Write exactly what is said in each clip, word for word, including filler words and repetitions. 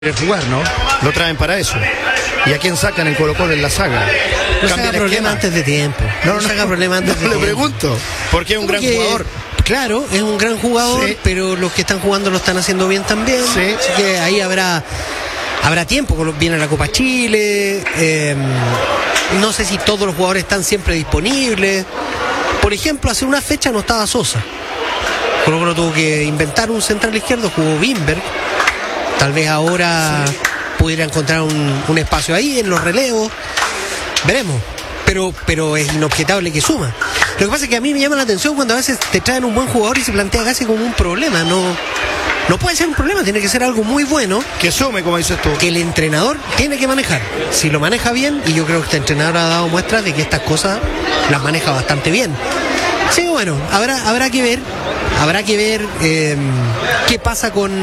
quiere jugar, ¿no? Lo traen para eso. ¿Y a quién sacan en Colo-Colo en la saga? No se haga problema antes de tiempo. No, No, no, se haga problema antes no de le tiempo. pregunto. Porque es un gran Porque, jugador. Claro, es un gran jugador, Sí. pero los que están jugando lo están haciendo bien también. Sí. Así que ahí habrá habrá tiempo. Viene la Copa Chile. eh, no sé si todos los jugadores están siempre disponibles. Por ejemplo, hace una fecha no estaba Sosa. Colo-Colo tuvo que inventar un central izquierdo, jugó Wimberg. Tal vez ahora sí. pudiera encontrar un, un espacio ahí en los relevos. Veremos. Pero, pero es inobjetable que suma. Lo que pasa es que a mí me llama la atención cuando a veces te traen un buen jugador y se plantea casi como un problema. No, no puede ser un problema, tiene que ser algo muy bueno. Que sume, como dices tú. Que el entrenador tiene que manejar. Si lo maneja bien, y yo creo que este entrenador ha dado muestras de que estas cosas las maneja bastante bien. Sí, bueno, habrá, habrá que ver, habrá que ver eh, qué pasa con,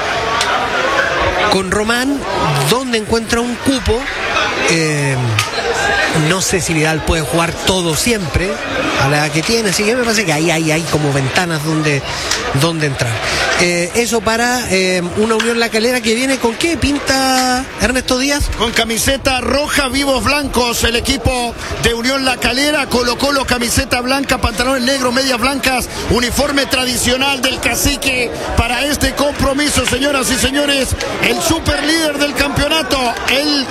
con Román, dónde encuentra un cupo. Eh, no sé si Vidal puede jugar todo siempre a la edad que tiene, así que me parece que ahí hay, hay como ventanas donde, donde entrar. Eh, eso para eh, una Unión La Calera que viene con qué pinta Ernesto Díaz. Con camiseta roja, vivos blancos, el equipo de Unión La Calera. Colo-Colo, camiseta blanca, pantalones negros, medias blancas, uniforme tradicional del cacique para este compromiso, señoras y señores. El super líder del campeonato, el,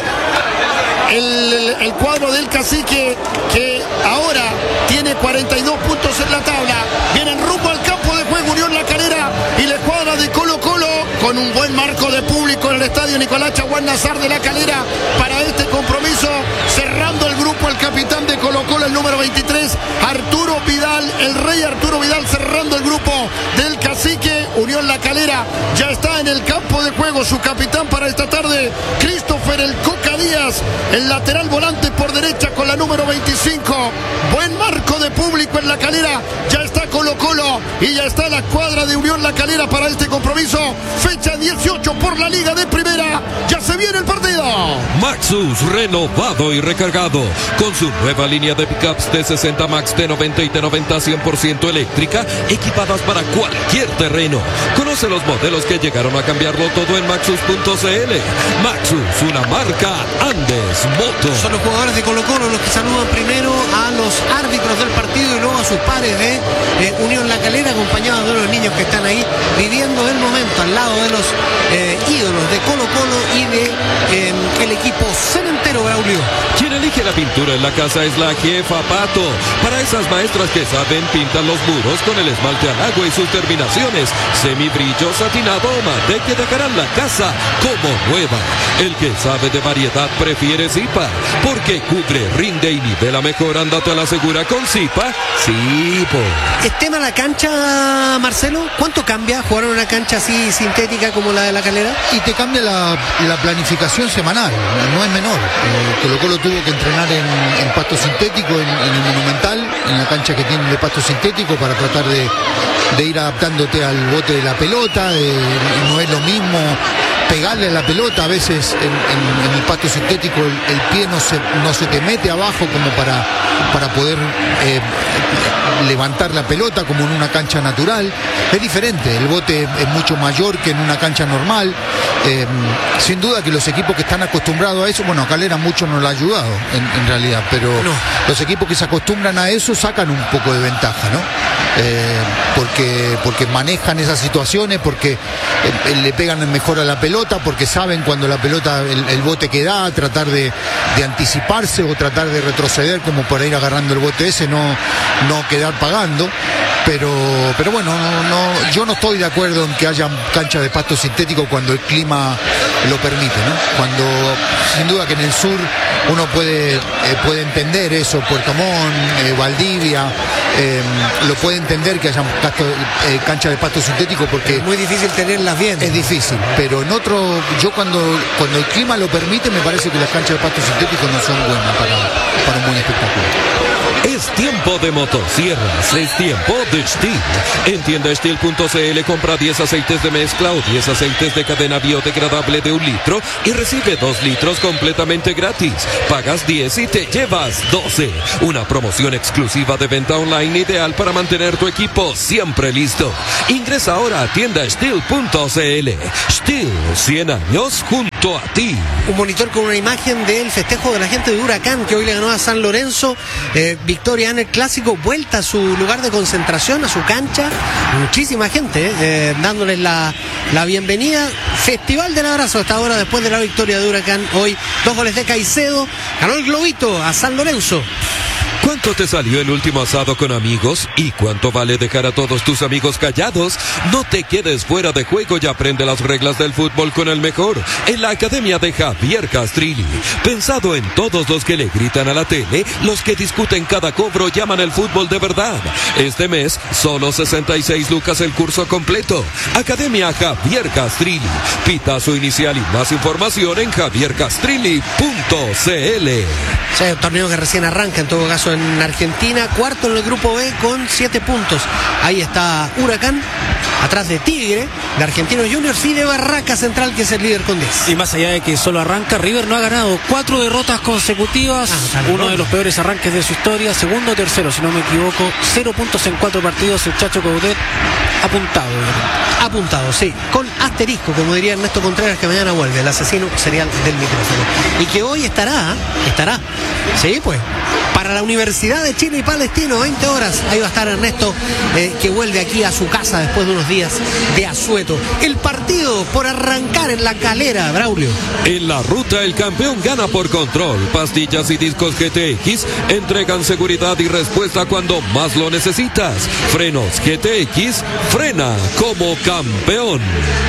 el, el, el cuadro del cacique, que ahora tiene cuarenta y dos puntos en la tabla. Vienen rumbo al campo de juego Unión La Calera y la escuadra de Colo-Colo con un buen marco de público en el estadio Nicolás Chaguán Nazar de La Calera para este compromiso, cerrando el grupo el capitán de Colo-Colo, el número veintitrés, Arturo Vidal, el rey Arturo Vidal, cerrando el grupo del cacique. Unión La Calera ya está en el campo de juego, su capitán para esta tarde, Christopher el Coca Díaz, el lateral volante por derecha con la número veinticinco, buen marco de público en La Calera, ya está Colo-Colo y ya está la escuadra de Unión La Calera para este compromiso, fecha dieciocho por la Liga de Primera, ya se viene el partido. Maxus, renovado y recargado, con su nueva línea de pickups T sesenta Max, T noventa y T noventa cien por ciento eléctrica, equipadas para cualquier terreno. Conoce los modelos que llegaron a cambiarlo todo en maxus punto c l. Maxus, una marca Andes Moto. Son los jugadores de Colo-Colo los que saludan primero a los árbitros del partido y luego a sus pares de eh, Unión La Calera, acompañados de los niños que están ahí viviendo el momento al lado de los eh, ídolos de Colo-Colo y de eh, el equipo cementero Braulio. Quien elige la pintura en la casa es la jefa Pato. Para esas maestras que saben, pintan los muros con el esmalte al agua y sus terminaciones, semibrillo, satinado o mate, que dejarán la casa como nueva. El que sabe de variedad prefiere Zipa, porque cubre, rinde y nivela mejor. Ándate a la segura con Zipa. Zipo. ¿Es tema la cancha, Marcelo? ¿Cuánto cambia jugar en una cancha así sintética como la de La Calera? Y te cambia la, la planificación semanal, no es menor. Eh, Colo-Colo tuvo que entrenar en, en pasto sintético, en, en el Monumental, en la cancha que tienen de pasto sintético, para tratar de, de ir adaptándote al bote de la pelota. Eh, no es lo mismo pegarle a la pelota, a veces en, en, en el pasto sintético el, el pie no se, no se te mete abajo como para, para poder eh, levantar la pelota como en una cancha natural. Es diferente, el bote es mucho mayor que en una cancha normal. Eh, sin duda que los equipos que están acostumbrados a eso, bueno, a Calera mucho no lo ha ayudado en, en realidad, pero no. Los equipos que se acostumbran a eso sacan un poco de ventaja, ¿no? Eh, porque, porque manejan esas situaciones, porque eh, le pegan mejor a la pelota, porque saben cuando la pelota, el, el bote que da, tratar de, de anticiparse o tratar de retroceder como para ir agarrando el bote ese, no, no quedar pagando. Pero, pero bueno, no, no, yo no estoy de acuerdo en que haya cancha de pasto sintético cuando el clima lo permite, ¿no? Cuando, sin duda que en el sur uno puede, eh, puede entender eso, Puerto Montt, eh, Valdivia, eh, lo puede entender que haya pasto, eh, cancha de pasto sintético, porque es muy difícil tenerlas bien. Es difícil, pero en otro, yo cuando, cuando el clima lo permite, me parece que las canchas de pasto sintético no son buenas para, para un buen espectáculo. Es tiempo de motosierras, es tiempo de Stihl. En tienda Stihl punto c l compra diez aceites de mezcla o diez aceites de cadena biodegradable de un litro y recibe dos litros completamente gratis. Pagas diez y te llevas doce. Una promoción exclusiva de venta online ideal para mantener tu equipo siempre listo. Ingresa ahora a tienda Stihl punto c l. Stihl, cien años junto a ti. Un monitor con una imagen del festejo de la gente de Huracán que hoy le ganó a San Lorenzo. Eh, victoria en el clásico, vuelta a su lugar de concentración, a su cancha. Muchísima gente eh, dándoles la, la bienvenida. Festival del abrazo hasta ahora después de la victoria de Huracán. Hoy dos goles de Caicedo. Ganó el globito a San Lorenzo. ¿Cuánto te salió el último asado con amigos? ¿Y cuánto vale dejar a todos tus amigos callados? No te quedes fuera de juego y aprende las reglas del fútbol con el mejor. En la Academia de Javier Castrilli. Pensado en todos los que le gritan a la tele, los que discuten cada cobro llaman el fútbol de verdad. Este mes, solo sesenta y seis lucas el curso completo. Academia Javier Castrilli. Pitazo inicial y más información en javier castrilli punto c l. Sí, un torneo que recién arranca en todo caso en Argentina, cuarto en el grupo B con siete puntos. Ahí está Huracán, atrás de Tigre, de Argentinos Juniors y de Barraca Central, que es el líder con diez. Y más allá de que solo arranca, River no ha ganado cuatro derrotas consecutivas, ah, uno de los peores arranques de su historia, segundo o tercero, si no me equivoco, cero puntos en cuatro partidos, el Chacho Coudet apuntado. Apuntado, sí, con asterisco, como diría Ernesto Contreras, que mañana vuelve, el asesino serial del micrófono. Y que hoy estará, estará, sí, pues, para la Universidad de Chile y Palestino, veinte horas. Ahí va a estar Ernesto, eh, que vuelve aquí a su casa después de unos días de asueto. El partido por arrancar en La Calera, Braulio. En la ruta, el campeón gana por control. Pastillas y discos G T X entregan seguridad y respuesta cuando más lo necesitas. Frenos G T X, frena como campeón.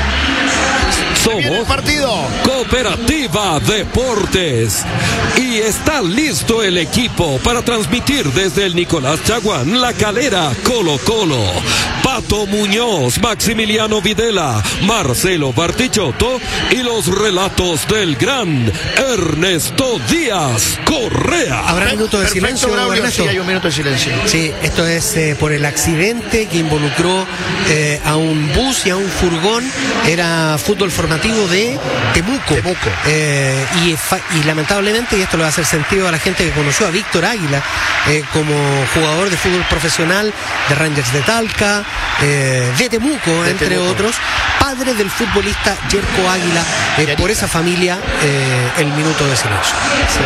Somos partido. Cooperativa Deportes. Y está listo el equipo para transmitir desde el Nicolás Chaguán, La Calera, Colo Colo. Pato Muñoz, Maximiliano Videla, Marcelo Bartichotto y los relatos del gran Ernesto Díaz Correa. ¿Habrá minuto de Perfecto, silencio, Braulio, Ernesto? Sí, hay un minuto de silencio. Sí, esto es eh, por el accidente que involucró eh, a un bus y a un furgón. Era fútbol formativo de Temuco. Temuco. Eh, y, y lamentablemente, y esto le va a hacer sentido a la gente que conoció a Víctor Águila eh, como jugador de fútbol profesional de Rangers de Talca, eh, de Temuco, de entre Temuco. otros, padre del futbolista Yerko Águila. Eh, por esa familia, eh, el minuto de silencio. Sí.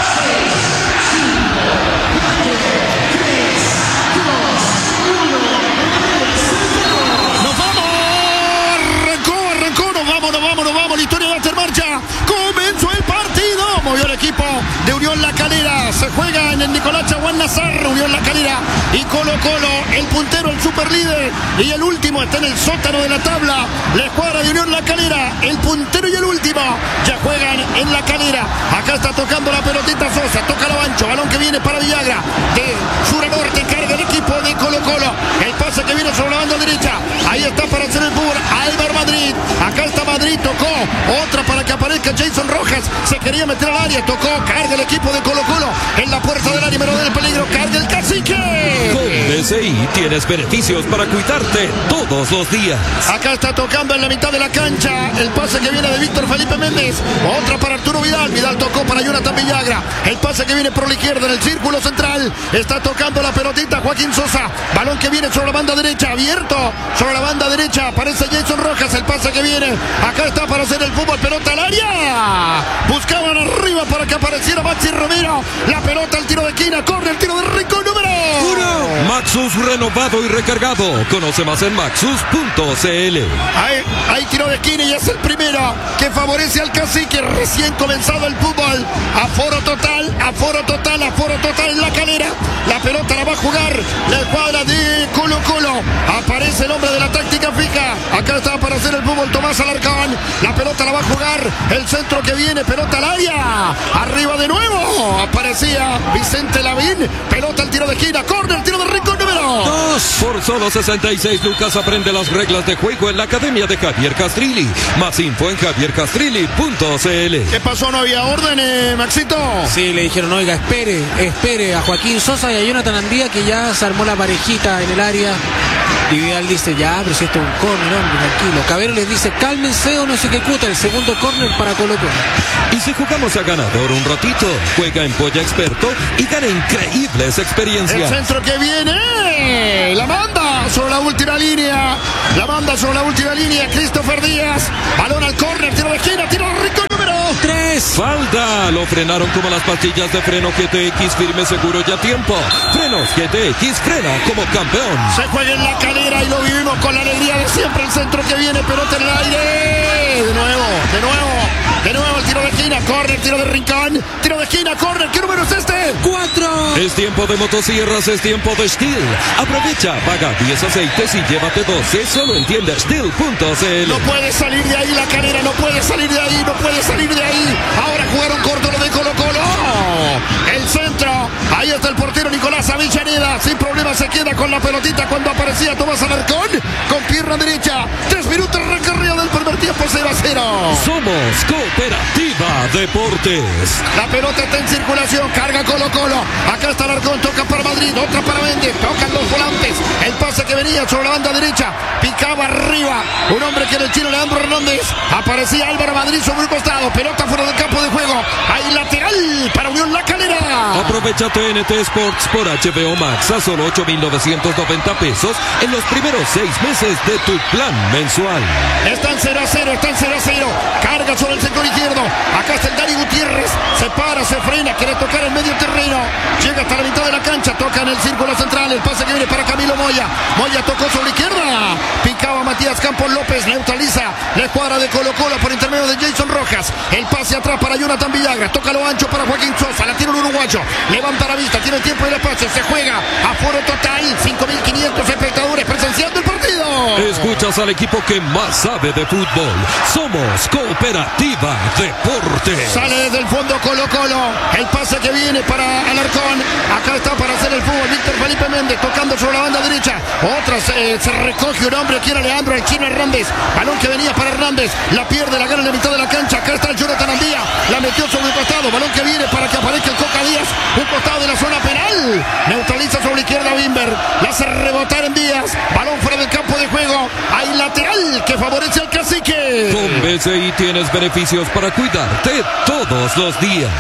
Movió el equipo de Unión La Calera. Se juega en el Nicolás Chaguán Nazar, Unión La Calera y Colo Colo, el puntero, el superlíder, y el último está en el sótano de la tabla. La escuadra de Unión La Calera, el puntero y el último ya juegan en La Calera. Acá está tocando la pelotita Sosa, toca la Bancho, balón que viene para Villagra, de sur a norte, carga el equipo de Colo Colo. El pase que viene sobre la banda derecha, ahí está para hacer el fútbol Álvaro Madrid. Acá está Madrid, tocó otra para que aparezca Jason Rojas, se quería meter al área, tocó, carga el equipo de Colo Colo en la puerta del área, pero del peligro, carga el Cacique. Con B C I tienes beneficios para cuidarte todos los días. Acá está tocando en la mitad de la cancha el pase que viene de Víctor Felipe Méndez, otra para Arturo Vidal, Vidal tocó para Jonathan Villagra, el pase que viene por la izquierda en el círculo central, está tocando la pelotita Joaquín Sosa, balón que viene sobre la banda derecha, abierto sobre la banda derecha, aparece Jason Rojas, el pase que viene, acá está para hacer el fútbol, pelota al área, buscaban arriba para que apareciera Maxi Romero, la pelota al tiro de esquina, corre el tiro de rico número uno. Maxus renovado y recargado, conoce más en maxus punto c l. Hay, hay tiro de esquina y es el primero que favorece al Cacique, recién comenzado el fútbol, aforo total, aforo total, aforo total en La Calera, la pelota la va a jugar la escuadra de Colo Colo, aparece el hombre de la táctica fija, acá está para hacer el fútbol Tomás Alarcón, la pelota la va a jugar, el centro que viene, pelota al área, arriba de nuevo, aparecía Vicente Lavín, pelota al tiro de esquina, corner, tiro de rincón. número dos. Por solo sesenta y seis lucas aprende las reglas de juego en la Academia de Javier Castrilli. Más info en javier castrilli punto c l. ¿Qué pasó? ¿No había orden, eh, Maxito? Sí, le dijeron, oiga, espere, espere a Joaquín Sosa y a Jonathan Andía, que ya se armó la parejita en el área. Y Vidal dice, ya, pero si esto es un córner, hombre, tranquilo. Cabero les dice, cálmense o no se ejecuta el segundo córner para Colo Colo. Y si jugamos a ganador un ratito, juega en Polla Experto y gana increíbles El experiencias. centro que viene, la manda sobre la última línea, la manda sobre la última línea, Christopher Díaz, balón al córner, tiro de esquina, tiro rico, número tres. Falta, lo frenaron como las pastillas de freno G T X, firme, seguro y a tiempo. Frenos G T X, frena como campeón. Se juega en la calera y lo vivimos con la alegría de siempre. El centro que viene, pelota en el aire. De nuevo, de nuevo, de nuevo el tiro de esquina, córner, tiro de rincón, tiro de esquina, córner. ¿Qué número es este? cuatro. Es tiempo de motosierras, es tiempo de Steel. Aprovecha, paga diez aceites y llévate doce solo en tienda steel punto c l. No puede salir de ahí la calera, no puede salir de ahí, no puede salir de ahí. Ahora jugaron corto lo de Colo Colo. El centro, ahí está el portero Nicolás Avellaneda. Sin problema se queda con la pelotita cuando aparecía Tomás Alarcón. Con pierna derecha, tres minutos recorrido del primer tiempo, cero a cero. Somos Cooperativa Deportes. La pelota está en circulación, carga Colo Colo. Acá está Alarcón, toca para Madrid, otra para Méndez, tocan los volantes. El pase que venía sobre la banda derecha, picaba arriba. Un hombre que era el chino Leandro Hernández. Aparecía Álvaro Madrid sobre un costado, pelota fuera del campo de juego. Ahí lateral para Unión La Calera. Aprovecha T N T Sports por H B O Max a solo ocho mil novecientos noventa pesos en los primeros seis meses de tu plan mensual. Están cero a cero, están cero a cero. Carga sobre el sector izquierdo. Acá está el Dani Gutiérrez. Se para, se frena, quiere tocar el medio terreno. Llega hasta la mitad de la cancha, toca en el círculo central. El pase que viene para Camilo Moya. Moya tocó sobre izquierda. Picaba Matías Campos López, neutraliza la escuadra de Colo Colo por intermedio de Jason Rojas. El pase atrás para Jonathan Villagra. Toca lo ancho para Joaquín Sosa. La tiene un uruguayo. Levanta la vista, tiene tiempo y el espacio. Se juega aforo total. cinco mil quinientos espectadores presenciando el partido. Escuchas al equipo que más sabe de fútbol. Somos Cooperativa Deportes. Sale desde el fondo Colo Colo. El pase que viene para Alarcón. Acá está para hacer el fútbol Víctor Felipe Méndez tocando sobre la banda derecha. Otra eh, se recoge un hombre. Quiere Leandro, el chino Hernández. Balón que venía para Hernández. La pierde, la gana en la mitad de la cancha. Acá está el Jonathan Andía. La metió sobre el costado. Balón que viene para que aparezca el Coca Díaz. Un costado de la zona penal. Neutraliza sobre la izquierda Bimber. La hace rebotar en Díaz. Balón fuera del campo de juego. Hay lateral que favorece al Cacique. Con B C I tienes beneficios para cuidarte todos los días.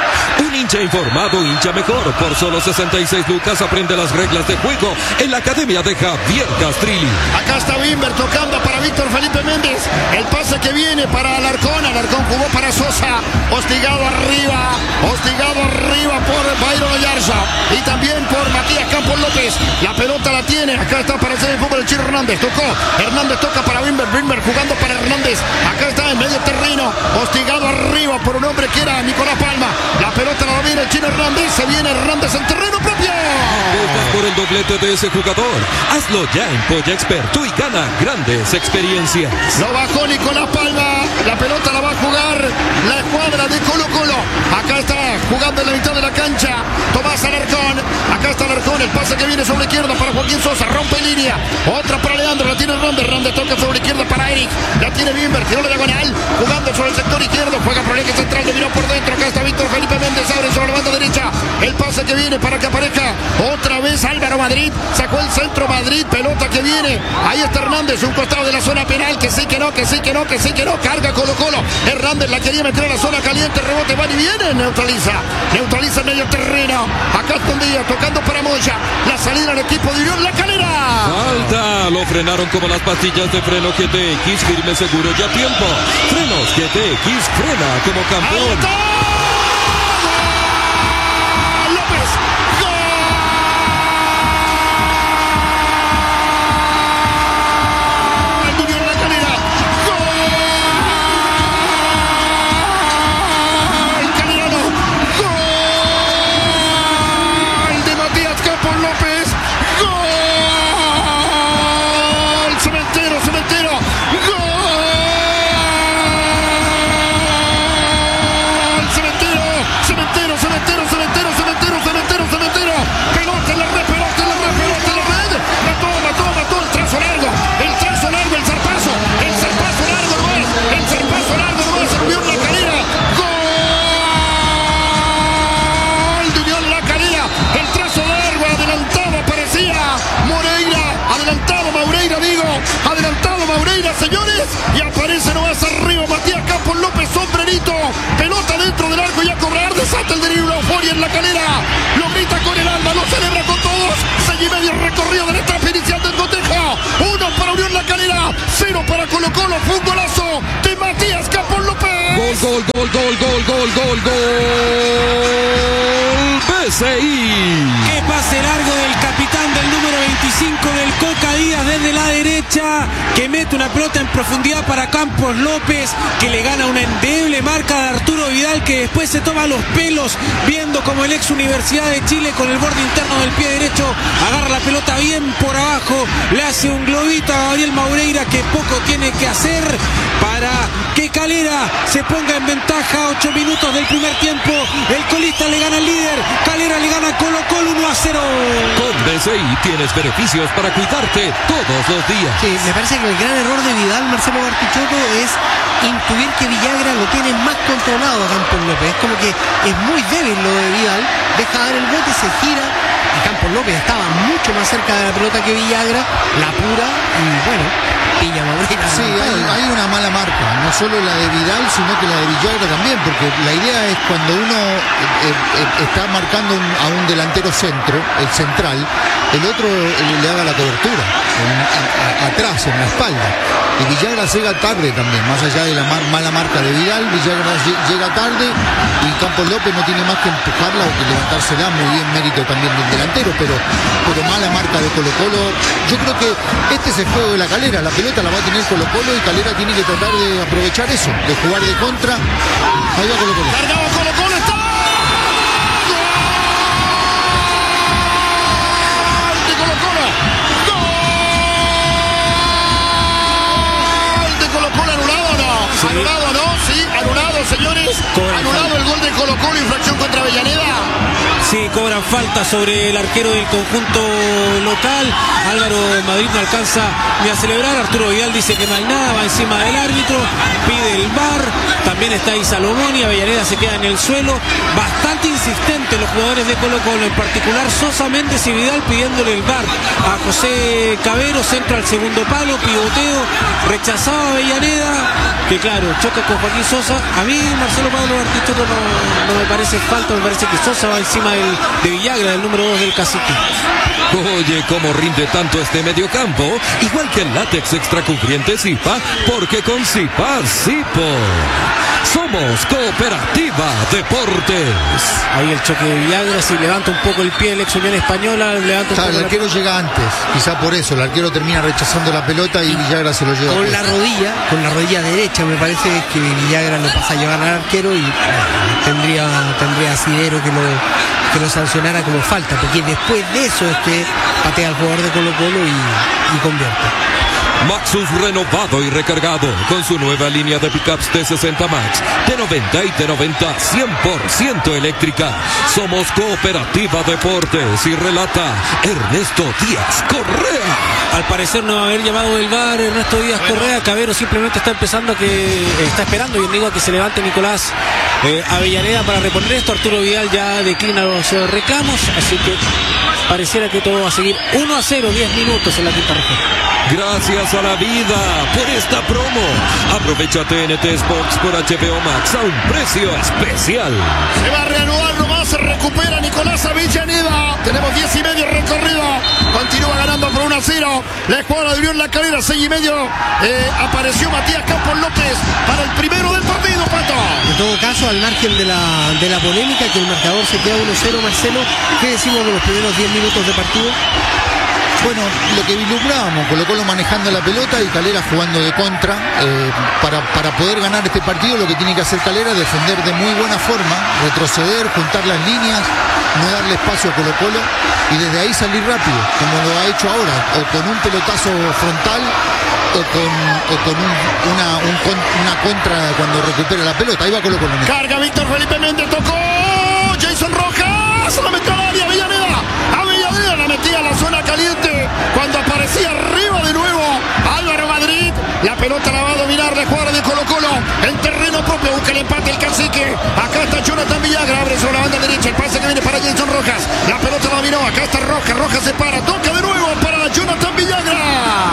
Un hincha informado, hincha mejor. Por solo sesenta y seis lucas aprende las reglas de juego en la Academia de Javier Castrilli. Acá está Bimber tocando para Víctor Felipe Méndez. El pase que viene para Alarcón. Alarcón jugó para Sosa. Hostigado arriba. Hostigado arriba por Byron Oyarza. Y también por Matías Campos López. La pelota la tiene. Acá está para hacer el fútbol el Chino Hernández. Tocó. Hernández toca para Bimber. Bimber jugando para Hernández. Acá está en medio terreno. Hostigado arriba por un hombre que era Nicolás Palma. La pelota la domina el Chino Hernández. Se viene Hernández en terreno propio. Apuestas por el doblete de ese jugador. Hazlo ya en Polla Experto y gana grandes experiencias. Lo bajó Nicolás Palma. La pelota la va a jugar la escuadra de Colo Colo. Acá está jugando en la mitad de la cancha Tomás Alarcón. Acá está Alarcón. El pase que viene sobre la izquierda para Joaquín Sosa. Rompe línea. Otra para Leandro. La tiene Hernández. Hernández toca sobre la izquierda para Eric. La tiene Bimber. Tiró la diagonal. Jugando sobre el sector izquierdo. Juega por el eje central. Dominó por dentro. Acá está Víctor Felipe Méndez. Abre sobre la banda derecha. El pase que viene para que aparezca otra vez Álvaro Madrid. Sacó el centro Madrid. Pelota que viene. Ahí está Hernández. Un costado de la zona penal. Que sí, que no, que sí, que no, que sí, que no. Carga Colo Colo. Hernández la quería meter en la zona caliente. Rebote va y viene. Neutraliza. Neutraliza en medio terreno. Acá está un día tocando para Moya. La salida al equipo de Unión La Calera. Falta. Lo frenaron como las pastillas de freno G T X, firme, seguro y a tiempo. Frenos G T X, frena como campeón. ¡Alto! ¡López! ¡Gol! Unión La Calera. ¡Gol! Calerano. ¡Gol! De Matías Campos López. ¡Gol! Cementero, Cementero. ¡Gol! gol, gol, gol, gol, gol, gol, gol. B C I. Qué pase largo del capitán del número veinticinco del Coca Díaz desde la derecha, que mete una pelota en profundidad para Campos López, que le gana una endeble marca de Arturo Vidal, que después se toma los pelos viendo como el ex Universidad de Chile con el borde interno del pie derecho agarra la pelota bien por abajo, le hace un globito a Gabriel Maureira, que poco tiene que hacer para que Calera se ponga en ventaja. Ocho minutos del primer tiempo, el colista le gana al líder, Calera le gana a Colo Colo uno a cero. Con B C I tienes beneficios para cuidarte todos los días. Sí, me parece que el gran error de Vidal, Marcelo Bartichotto, es intuir que Villagra lo tiene más controlado a Campos López. Es como que es muy débil lo de Vidal, deja dar el bote, se gira, y Campos López estaba mucho más cerca de la pelota que Villagra, la apura y bueno, pilla Maureira. Sí, hay, hay una mala marca, no solo la de Vidal, sino que la de Villagra también, porque la idea es cuando uno eh, eh, está marcando un, a un delantero centro, el central, el otro eh, le haga la cobertura, en, en, a, atrás, en la espalda. Y Villagra llega tarde también, más allá de la mar, mala marca de Vidal, Villagra llega tarde y Campos López no tiene más que empujarla o que levantársela, muy bien mérito también del delantero, pero, pero mala marca de Colo Colo. Yo creo que este es el juego de la Calera, la pelota la va a tener Colo Colo y Calera tiene que tratar de aprovechar eso, de jugar de contra. Ahí va Colo Colo. Cargaba Colo Colo, está. ¡Gol de Colo Colo! ¡Gol de Colo Colo! ¿Anulado o no? Sí. ¿Anulado o no? Sí, anulado, señores. Cobra Anulado falta. el gol de Colo Colo, infracción contra Avellaneda. Sí, cobran falta sobre el arquero del conjunto local. Álvaro Madrid no alcanza ni a celebrar. Arturo Vidal dice que no hay nada, va encima del árbitro, pide el V A R. También está ahí Salomón y Avellaneda se queda en el suelo. Bastante insistentes los jugadores de Colo Colo, en particular Sosa, Méndez y Vidal pidiéndole el V A R a José Cabero. Centro al segundo palo, pivoteo, rechazado Avellaneda, que claro, choca con Joaquín Sosa. A mí Marcelo Pablo Bartichotto no, no me parece falta, me parece que Sosa va encima del, de Villagra, del número dos del Cacique. Oye, cómo rinde tanto este mediocampo, igual que el látex extracubriente Zipa, porque con Zipa, Zipo. Somos Cooperativa Deportes. Ahí el choque de Villagra, si levanta un poco el pie el ex Unión Española, levanta un Claro, poco el la... arquero llega antes, quizá por eso, el arquero termina rechazando la pelota y Villagra se lo lleva. Con la rodilla, con la rodilla derecha, me parece que Villagra lo pasa a llevar al arquero y bueno, tendría, tendría asidero que lo, que lo sancionara como falta, porque después de eso es que patea al jugador de Colo Colo y, y convierte. Maxus renovado y recargado con su nueva línea de pickups T sesenta Max, T noventa y T noventa cien por ciento eléctrica. Somos Cooperativa Deportes y relata Ernesto Díaz Correa. Al parecer no va a haber llamado del V A R Ernesto Díaz Correa. Cabero simplemente está empezando a que está esperando, yo digo, a que se levante Nicolás eh, Avellaneda para reponer esto. Arturo Vidal ya declina los eh, reclamos, así que pareciera que todo va a seguir uno a cero, diez minutos en la quinta región. Gracias a la vida por esta promo. Aprovecha T N T Sports por H B O Max a un precio especial. Se va a reanudar nomás, se recupera Nicolás Avellaneda. Tenemos diez y medio recorrido. Continúa ganando por uno a cero. La escuadra de Unión La Calera, seis y medio. Eh, apareció Matías Campos López para el primero del partido, Pato. En todo caso, al margen de la, de la polémica, que el marcador se queda uno cero, Marcelo, ¿qué decimos de los primeros diez minutos de partido? Bueno, lo que vislumbrábamos, Colo Colo manejando la pelota y Calera jugando de contra. Eh, para, para poder ganar este partido lo que tiene que hacer Calera es defender de muy buena forma, retroceder, juntar las líneas, no darle espacio a Colo Colo y desde ahí salir rápido, como lo ha hecho ahora, o con un pelotazo frontal o con, o con un, una, un, una contra cuando recupera la pelota. Ahí va Colo Colo. Carga Víctor Felipe Méndez, tocó Jason Rojas, la metió al área, Avellaneda. Avellaneda la metía a la zona caliente cuando aparecía arriba de nuevo Álvaro Madrid. La pelota la va a dominar la escuadra de Colo Colo en terreno propio, busca el empate el Cacique. Acá está Jonathan Villagra, abre sobre la banda derecha, el pase que viene para Jason Rojas. La pelota la dominó, acá está Rojas, Rojas se para, toca de nuevo para Jonathan Villagra. A T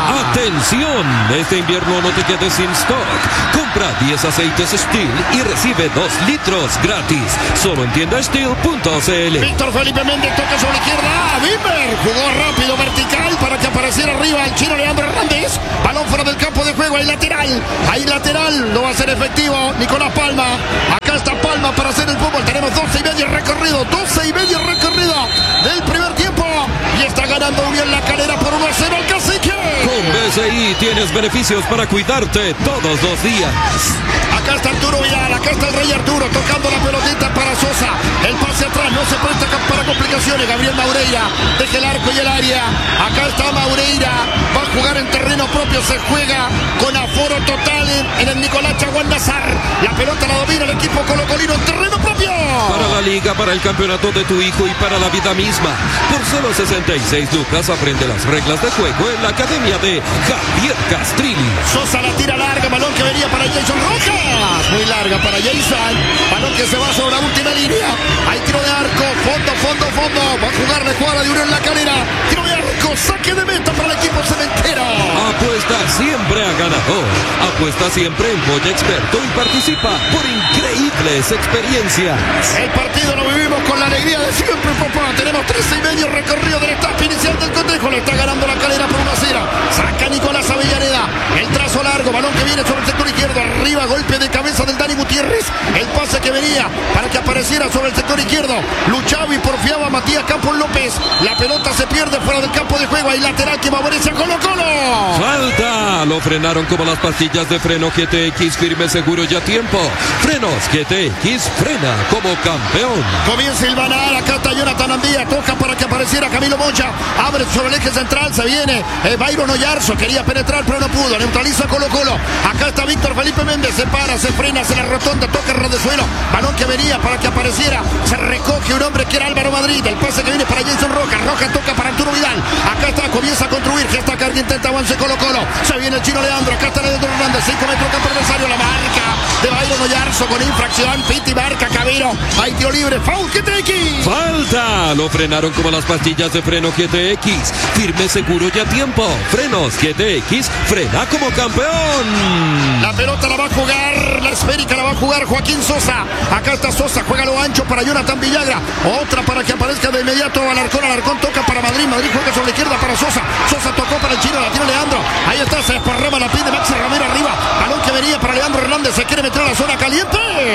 ¡Atención! Este invierno no te quedes sin stock. Compra diez aceites Steel y recibe dos litros gratis. Solo en tienda steel punto c l. Víctor Felipe Méndez toca sobre la izquierda. ¡Ah, Bimber! Jugó rápido, vertical, para que apareciera arriba el chino Leandro Hernández. Balón fuera del campo de juego. Hay lateral. Hay lateral. No va a ser efectivo. Nicolás Palma. Acá está Palma para hacer el fútbol. Tenemos doce y medio recorrido. doce y medio recorrido del primer tiempo. Y está ganando Unión La Calera por uno a cero al Cacique. Con B C I tienes beneficios para cuidarte todos los días. Acá está Arturo Vidal, acá está el Rey Arturo tocando la pelotita para Sosa. El pase atrás no se presta para complicaciones. Gabriel Maureira deja el arco y el área. Acá está Maureira. Va a jugar en terreno propio. Se juega con aforo total en, en el Nicolás Chaguán Nazar. La pelota la domina el equipo colocolino en terreno propio. Para la liga, para el campeonato de tu hijo y para la vida misma. Por solo sesenta y seis lucas aprende las reglas de juego en la academia de Javier Castrilli. Sosa la tira larga. Balón que venía para Jason Rojas. Muy larga para Jason. Balón que se va sobre la última línea. Hay tiro de arco. Fondo, fondo, fondo. Va a jugar la jugada de Unión La Calera. Tiro de arco. Saque de meta para el equipo cementero. Apuesta siempre a ganador. Apuesta siempre en Boya Experto y participa por increíbles experiencias. El partido lo vivimos con la alegría de siempre, papá. Tenemos trece y medio recorrido del etapa inicial del cotejo. Le está ganando La Calera por una cero. Saca Nicolás Avellaneda. El trazo largo. Balón que viene sobre el sector izquierdo. Arriba, golpe de cabeza del Dani Gutiérrez. El pase que venía para que apareciera sobre el sector izquierdo. Luchaba y porfiaba Matías Campos López. La pelota se pierde fuera del campo de juego. Hay lateral que favorece a Colo Colo. Falta. Lo frenaron como las pastillas de freno G T X. Firme, seguro y a tiempo. Frenos G T X. Frena como campeón. Comienza el Banar. Acá está Jonathan Andía. Toca para que apareciera Camilo Mocha. Abre sobre el eje central. Se viene eh, Byron Oyarzo. Quería penetrar pero no pudo. Neutraliza a Colo Colo. Acá está Víctor Felipe Méndez. Se para, se frena, se la rotonda. Toca el de suelo. Balón que venía para que apareciera. Se recoge un hombre que era Álvaro Madrid. El pase que viene para Jason Rojas. Rojas toca para Arturo Vidal. Acá está. Comienza a construir. Que está Carga. Intenta avance Colo Colo. Se viene el chino Leandro. Acá está Leandro Hernández. cinco metros campo adversario. La marca de Byron Oyarzo con infracción. Piti marca Cabero. Hay tiro libre. Foul G T X. Falta. Lo frenaron como las pastillas de freno G T X. Firme, seguro y a tiempo. Frenos G T X. Frena como campeón. La pelota la va a jugar. La esférica la va a jugar Joaquín Sosa. Acá está Sosa. Juega lo ancho para Jonathan Villagra. Otra para que aparezca de inmediato Alarcón. Alarcón toca para Madrid. Madrid juega sobre la izquierda para Sosa. Sosa tocó para el chino. La tira Leandro. Ahí está. Se desparrama la pide Maxi Ramiro arriba. Balón que venía para Leandro Hernández. Se quiere meter a la zona caliente.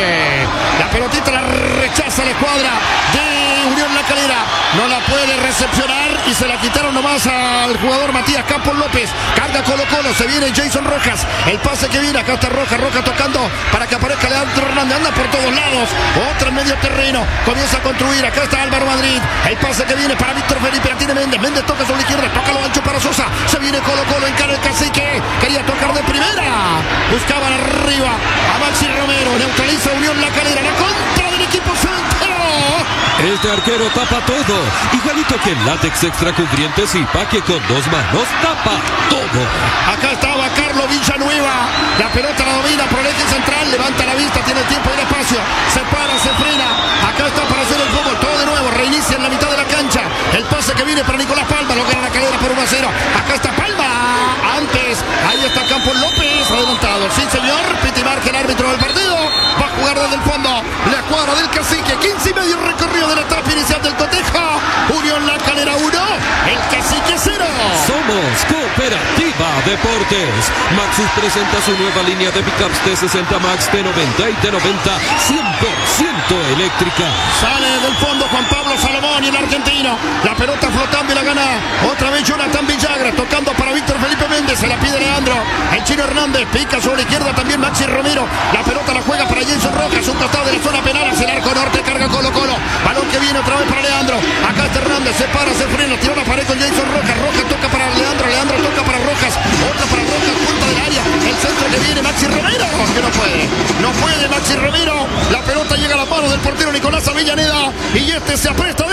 La pelotita la rechaza la escuadra de Unión La Calera. No la puede recepcionar y se la quitaron nomás al jugador Matías Campos López. Carga Colo Colo. Se viene Jason Rojas. El pase que viene. Acá está Rojas. Rojas tocando para que aparezca Leandro Hernández. Anda por todos lados. Otra en medio terreno. Comienza a construir. Acá está Álvaro Madrid. El pase que viene para Víctor Felipe. La tiene Méndez. Méndez toca sobre la izquierda. Toca lo ancho para Sosa. Se viene Colo Colo. Encara el Cacique. Quería tocar de primera. Buscaban arriba a Maxi Romero. Neutraliza Unión La Calera. La contra del equipo centro. Este arquero tapa todo. Igualito que el látex extra cubriente Zipa, que con dos manos tapa todo. Acá estaba Carlos Villanueva. La pelota la domina por el eje central. Levanta la vista. Tiene tiempo y el espacio. Se para, se frena. Acá está para hacer el fútbol. Todo de nuevo. Reinicia en la mitad de la cancha. El pase que viene para Nicolás Palma. Lo gana La Calera por uno a cero. Acá está Palma. Antes. Ahí está Campos López. Adelantado. Sí, señor. Piti Marque, el árbitro del partido. Va a jugar desde el fondo. La cuadra del Cacique. quince y medio recorrido de la etapa inicial del cotejo. Unión La Calera uno. El Cacique cero. Somos Cooperativa Deportes. Maxus presenta su nueva línea de pickups T sesenta Max, T noventa y T noventa cien por ciento eléctrica. Sale del fondo Juan Pablo Salomón y el argentino. La pelota flotando y la gana otra vez Jonathan Villagra. Tocando para Víctor Felipe Méndez. Se la pide Leandro. El chino Hernández pica sobre la izquierda también Maxi Romero. La pelota la juega para Jason Rojas. Un costado de la zona penal hacia el arco norte. Carga Colo Colo. Balón que viene otra vez para Leandro. Acá está Hernández. Se para, se frena. Tiró la pared con Jason Rojas. Rojas toca para Leandro. Leandro toca para Rojas. Otra para Rojas. Punta del área. El centro que viene Maxi Romero. Que no puede. No puede Maxi Romero. La pelota llega a la mano del portero Nicolás Avellaneda. Y este se apresta a devolver.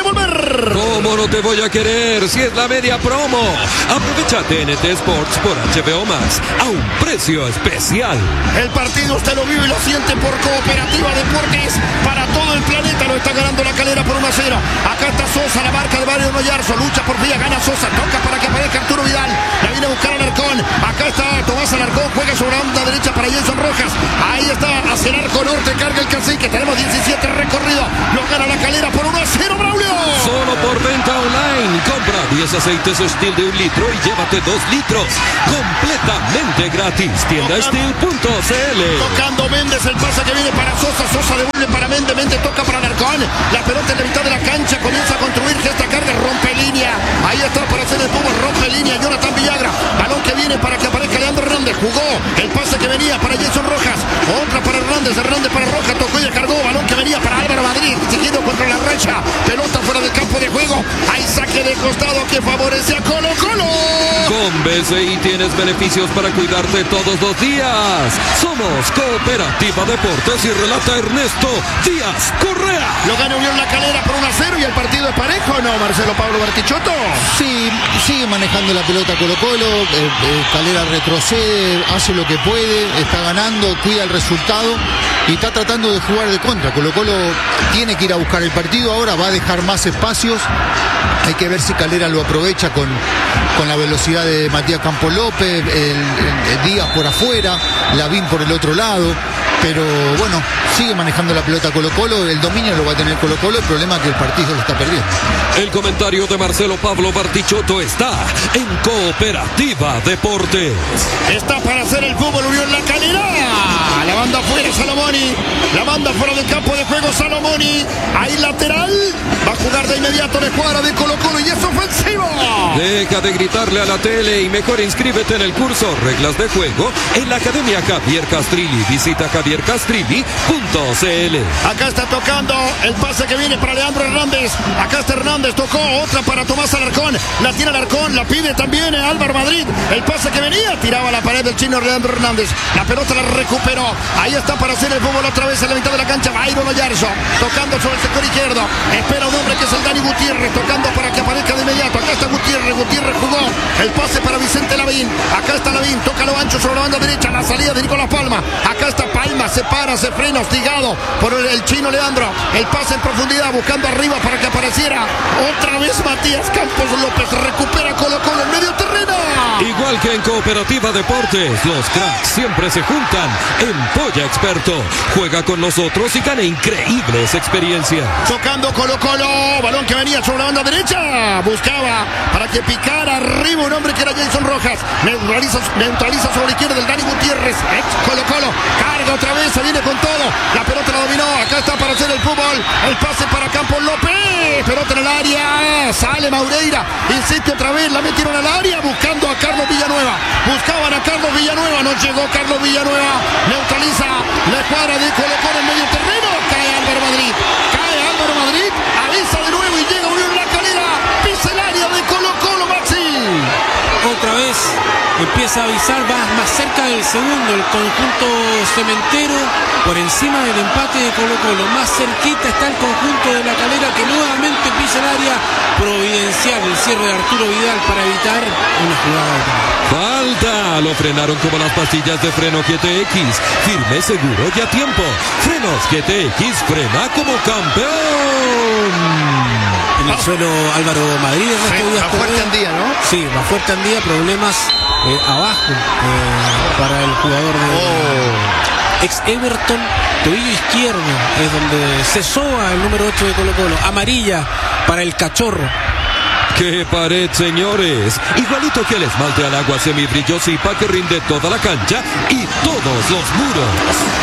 querer. ¿Cómo no te voy a querer si es la media promo? Aprovecha T N T Sports por H B O Max a un precio especial. El partido usted lo vive y lo siente por Cooperativa Deportes. Para todo el planeta lo está ganando la Calera por uno a cero. Acá está Sosa, la marca de Mario Noyarzo. Lucha por vía, gana Sosa. Toca para que aparezca Arturo Vidal. La viene a buscar Alarcón. Acá está Tomás Alarcón. Juega sobre la onda derecha para Jason Rojas. Ahí está hacia el arco norte. Carga el cacique. Tenemos diecisiete recorrido. Lo gana la Calera por uno a cero, Braulio. Solo por venta online. Compra diez aceites Steel de un litro y llévate dos litros. Completamente gratis. Tienda Steel punto c l. Tocando Méndez, el pase que viene para Sosa. Sosa devuelve para Méndez. Méndez toca para Alarcón. La pelota en la mitad de la cancha. Comienza a construir esta carga. Rompe línea. Ahí está para hacer el Puma. Rompe línea. Jonathan Villagra. Balón que viene para que aparezca Leandro Hernández. Jugó el pase que venía para Jason Rojas. Otra para Hernández. Hernández para Rojas. Tocó y cargó. Balón que venía para Álvaro Madrid. Siguiendo contra la racha. Pelota fuera del campo de juego. Hay saque de costado que favorece a Colo Colo. Con B C I tienes beneficios para cuidarte todos los días. Somos Cooperativa Deportes y relata Ernesto Díaz Correa. Lo gana Unión La Calera por uno a cero y el partido es parejo, ¿no, Marcelo Pablo Bartichotto? Sí, sigue manejando la pelota Colo Colo, eh, eh, Calera retrocede, hace lo que puede, está ganando, cuida el resultado y está tratando de jugar de contra. Colo Colo tiene que ir a buscar el partido, ahora va a dejar más espacios, hay que ver si Calera lo aprovecha con, con la velocidad de Matías Campos López, el, el, el Díaz por afuera, Lavín por el otro lado. Pero bueno, sigue manejando la pelota Colo Colo, el dominio lo va a tener Colo Colo, el problema es que el partido lo está perdiendo. El comentario de Marcelo Pablo Bartichotto está en Cooperativa Deportes. Está para hacer el fútbol Unión La Calera. La banda afuera Salomoni, la banda fuera del campo de juego Salomoni. Ahí lateral, va a jugar de inmediato la escuadra de Colo Colo y es ofensivo. Deja de gritarle a la tele y mejor inscríbete en el curso Reglas de Juego en la Academia Javier Castrilli. Visita javier castrilli punto c l. Acá está tocando el pase que viene para Leandro Hernández. Acá está Hernández, tocó otra para Tomás Alarcón. La tira Alarcón, la pide también Álvaro Madrid. El pase que venía, tiraba a la pared del chino Leandro Hernández. La pelota la recuperó. Ahí está para hacer el fútbol otra vez en la mitad de la cancha. Byron Oyarzo, tocando sobre el sector izquierdo. Espera un hombre que es el Dani Gutiérrez, tocando para que aparezca de inmediato. Acá está Gutiérrez, Gutiérrez jugó. El pase para Vicente Lavín. Acá está Lavín, toca lo ancho sobre la banda derecha. La salida de Nicolás Palma. Acá está Palma, se para, se frena, hostigado por el, el chino Leandro. El pase en profundidad, buscando arriba para que apareciera. Otra vez Matías Campos López. Recupera Colo Colo en medio terreno. Igual que en Cooperativa Deportes, los cracks siempre se juntan en Polla Experto. Juega con nosotros y gana increíbles experiencias. Tocando Colo Colo, balón que venía sobre la banda derecha. Buscaba para que picara arriba un hombre que era Jason Rojas. Neutraliza, neutraliza sobre la izquierda del Dani Gutiérrez. Ex Colo Colo, carga otra vez, se viene con todo. La pelota la dominó, acá está para hacer el fútbol. El pase para Campos López. Pelota en el área, sale Maureira. Insiste otra vez, la metieron al área buscando a Carlos Villanueva. Buscaban a Carlos Villanueva, no llegó Carlos Villanueva. Neutraliza la escuadra de Colo Colo en medio terreno. Cae Álvaro Madrid. Cae Álvaro Madrid. Avisa de nuevo y llega Unión La Calera. Pisa el área de Colo Colo, Maxi. Otra vez empieza a avisar, va más cerca del segundo el conjunto cementero, por encima del empate de Colo Colo. Más cerquita está el conjunto de La Calera, que nuevamente pisa el área. Providencial el cierre de Arturo Vidal para evitar una jugada de penal. Falta, lo frenaron como las pastillas de freno G T X. Firme, seguro y a tiempo. Frenos G T X, frena como campeón. En el suelo Álvaro Madrid, Sí, Díaz va fuerte Correa. Andía, ¿no? Sí, va fuerte Andía, problemas eh, abajo eh, para el jugador de Oh. ex Everton, tobillo izquierdo es donde se soba el número ocho de Colo Colo. Amarilla para el Cachorro. ¡Qué pared, señores! Igualito que el esmalte al agua semibrilloso y pa' que rinde toda la cancha y todos los muros.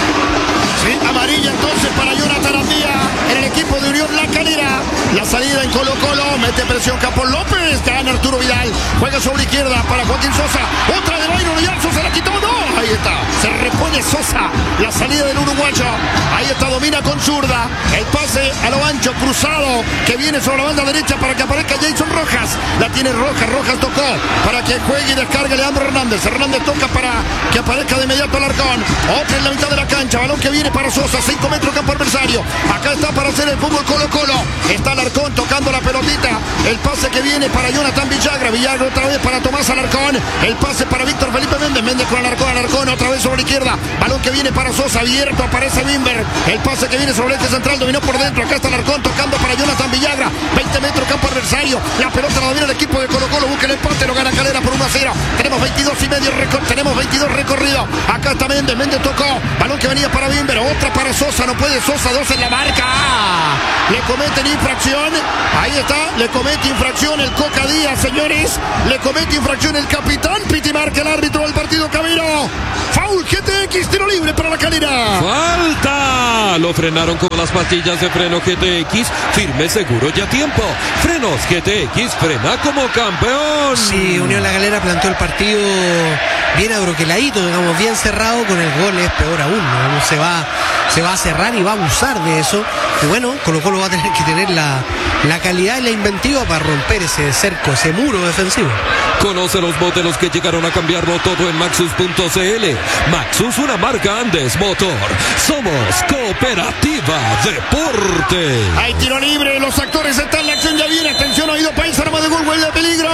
Sí, amarilla entonces para Jonathan Andía en el equipo de Unión La Calera. La salida en Colo Colo, mete presión Campos López, gana Arturo Vidal, juega sobre izquierda para Joaquín Sosa, otra de Byron Oyarzo, se la quitó, no, ahí está, se repone Sosa. La salida del uruguayo. Ahí está, domina con zurda. El pase a lo ancho, cruzado, que viene sobre la banda derecha para que aparezca Jason Rojas. La tiene Rojas, Rojas tocó para que juegue y descargue Leandro Hernández. Hernández toca para que aparezca de inmediato Alarcón. Otra en la mitad de la cancha. Balón que viene para Sosa. cinco metros campo adversario. Acá está para hacer el fútbol Colo Colo. Está Alarcón tocando la pelotita. El pase que viene para Jonathan Villagra. Villagra otra vez para Tomás Alarcón. El pase para Víctor Felipe Méndez. Méndez con Alarcón. Alarcón otra vez sobre la izquierda. Balón que viene para Sosa. Abierto. Aparece Bimber. El pase que viene sobre el eje central. Dominó por dentro. Acá está Alarcón tocando para Jonathan Villagra. veinte metros campo adversario. La pelota la domina el equipo de Colo Colo. Busca el empate. Lo gana Calera por uno a cero. Tenemos veintidós y medio. Tenemos veintidós recorridos. Acá está Méndez. Méndez tocó. Balón que venía para Bimber. Otra para Sosa. No puede Sosa. Dos en la marca. Le cometen infracción. Ahí está. Le comete infracción el Coca Díaz, señores. Le comete infracción el capitán. Piti marca el árbitro del partido Camino. Foul G T X. Tiro libre para la Calera. ¡Falta! Lo frenaron con las pastillas de freno G T X. Firme, seguro y a tiempo. Frenos G T X. Frena como campeón. Sí, Unión La Calera planteó el partido bien abroqueladito, digamos, bien cerrado. Con el gol es peor aún, ¿no? Se va, se va a cerrar y va a abusar de eso. Y bueno, Colo Colo va a tener que tener la, la calidad y la inventiva para romper ese cerco, ese muro defensivo. Conoce los modelos que llegaron a cambiarlo todo en Maxus punto c l. Maxus, una marca Andes Motor. Somos Cooperativa Deporte. Hay tiro libre, los actores están en la acción, ya viene. Atención, oído país, arma de gol, gol de peligro.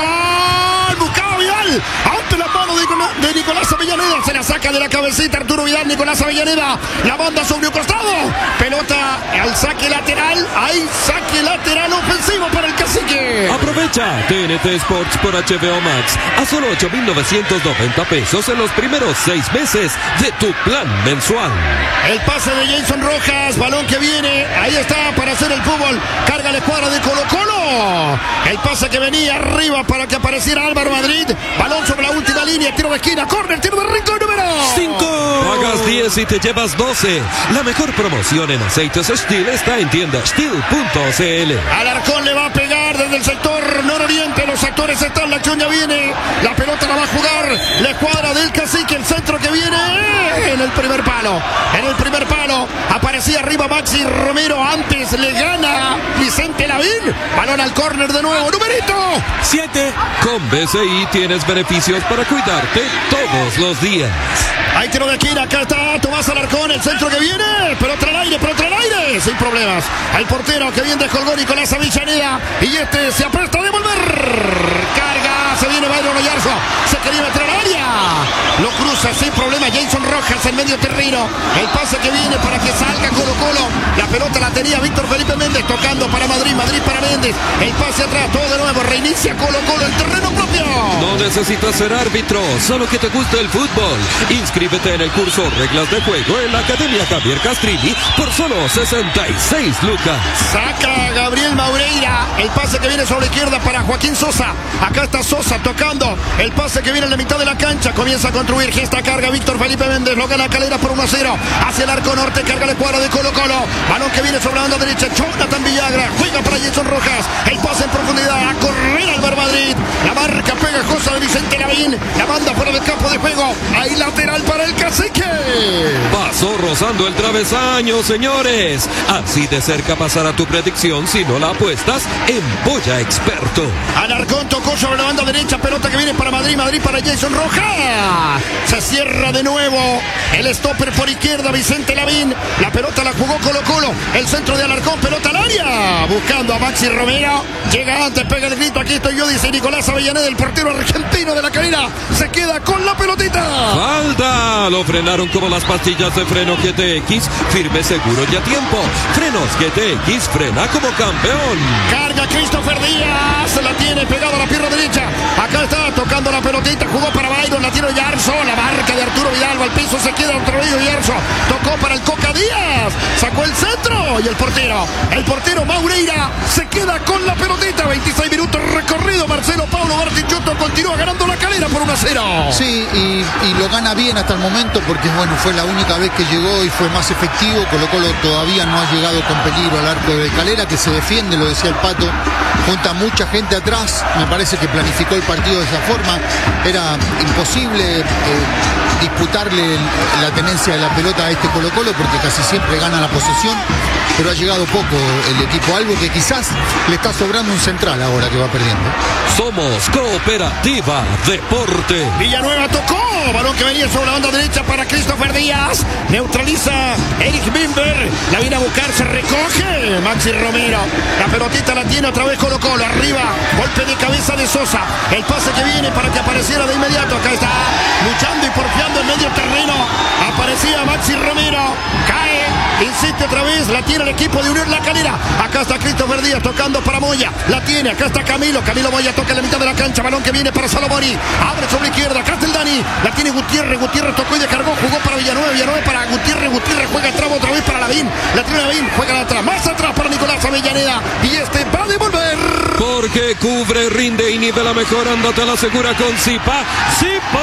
Alarcón, buscaba Vidal. Ante la mano de, de Nicolás Avellaneda. Se la saca de la cabecita Arturo Vidal. Nicolás Avellaneda la manda sobre un costado. Pelota al saque lateral. Hay saque lateral ofensivo para el Cacique. Aprovecha T N T Sports por H B O Max a solo ocho mil novecientos noventa pesos en los primeros seis meses de tu plan mensual. El pase de Jason Rojas, balón que viene, ahí está para hacer el fútbol, carga la escuadra de Colo Colo. El pase que venía arriba para que apareciera Álvaro Madrid, balón sobre la última línea, tiro de esquina, córner, tiro de rincón número cinco. Pagas diez y te llevas doce. La mejor promoción en aceites Steel está en tienda Steel punto c l. Alarcón le va a pegar desde el sector nororiente, los actores están, la acción ya viene, la pelota la va a jugar la escuadra del Cacique, el centro que viene en el primer palo, en el primer palo, aparecía arriba Maxi Romero, antes le gana Vicente Lavín, balón al córner de nuevo, numerito siete. Con B C I tienes beneficios para cuidarte todos los días. Hay tiro de esquina, acá está Tomás Alarcón, el centro que viene, pelota al aire, pelota al aire, sin problemas. El portero que bien descolgó Nicolás Avellaneda y este se apresta a devolver. Carga, se viene Byron Oyarzo, se quería meter al área. Lo cruza sin problema Jason Rojas en medio terreno. El pase que viene para que salga Colo Colo. La pelota la tenía Víctor Felipe Méndez tocando para Madrid, Madrid para Méndez. El pase atrás, todo de nuevo, reinicia Colo Colo en terreno propio. No necesitas ser árbitro, solo que te guste el fútbol. Inscríbete en el curso Reglas de Juego en la Academia Javier Castrilli por solo sesenta y seis lucas. Saca Gabriel Maureira. El pase que viene sobre la izquierda para Joaquín Sosa. Acá está Sosa tocando. El pase que viene en la mitad de la cancha. Comienza a construir. Gesta carga Víctor Felipe Méndez. Lo gana Calera por uno a cero. Hacia el arco norte. Carga la escuadra de Colo Colo. Balón que viene sobre la banda derecha. Jonathan Villagra. Juega para Jason Rojas. El pase en profundidad. A correr Álvaro Madrid. La marca pegajosa de Vicente Lavín. La manda fuera del campo de juego. Ahí lateral para el Cacique. Pasó rozando el travesaño, señores. Así de cerca pasará tu predicción si no la apuestas en Boya Experto. Alarcón tocó sobre la banda derecha. Pelota que viene para Madrid. Madrid para Jason Rojas. Se cierra de nuevo. El stopper por izquierda, Vicente Lavín. La pelota la jugó Colo Colo. El centro de Alarcón. Pelota al área. Buscando a Maxi Romero. Llega antes, pega el grito. Aquí estoy yo, dice Nicolás Avellaneda, el portero argentino de la Calera. Se queda con la pelotita. ¡Falta! Lo frenaron como las pastillas de freno G T X. Firme, seguro y a tiempo. Frenos G T X, frena como campeón. Carga Christopher Díaz. Se la tiene pegada a la pierna derecha. Acá está tocando la pelotita. Jugó para Byron. La tiro Yarzo. La marca de Arturo Vidal. Al piso se queda otro vez Yarzo. Tocó para el Coca Díaz. Sacó el centro. Y el portero. El portero Maureira se queda con la pelotita. veintiséis minutos recorridos. partido. Marcelo Paulo Bartichotto continúa ganando la Calera por uno a cero. Sí, y, y lo gana bien hasta el momento porque bueno, fue la única vez que llegó y fue más efectivo. Colo Colo todavía no ha llegado con peligro al arco de Calera, que se defiende, lo decía el Pato, junta mucha gente atrás. Me parece que planificó el partido de esa forma. Era imposible eh, disputarle el, la tenencia de la pelota a este Colo Colo porque casi siempre gana la posesión, pero ha llegado poco el equipo, algo que quizás le está sobrando un central ahora que va perdiendo. Somos Cooperativa Deporte. Villanueva tocó, balón que venía sobre la banda derecha para Christopher Díaz, neutraliza Eric Bimber, la viene a buscar, se recoge Maxi Romero, la pelotita la tiene otra vez Colo Colo, arriba, golpe de cabeza de Sosa, el pase que viene para que apareciera de inmediato, acá está, luchando y porfiando en medio terreno, aparecía Maxi Romero, cae, insiste otra vez, la tiene el equipo de Unión La Calera, acá está Christopher Díaz tocando para Moya, la tiene, acá está Camilo, Camilo Moya toca en la mitad de la cancha, balón que viene para Salomoni, abre sobre izquierda, acá está el Dani, la tiene Gutiérrez, Gutiérrez tocó y descargó, jugó para Villanueva, Villanueva para Gutiérrez, Gutiérrez juega tramo otra vez para Lavín, la tiene Lavín, juega atrás, más atrás para Nicolás Avellaneda, y este va a devolver. Porque cubre, rinde y nivela mejor, ándate a la segura con Zipa. ¡Zipa!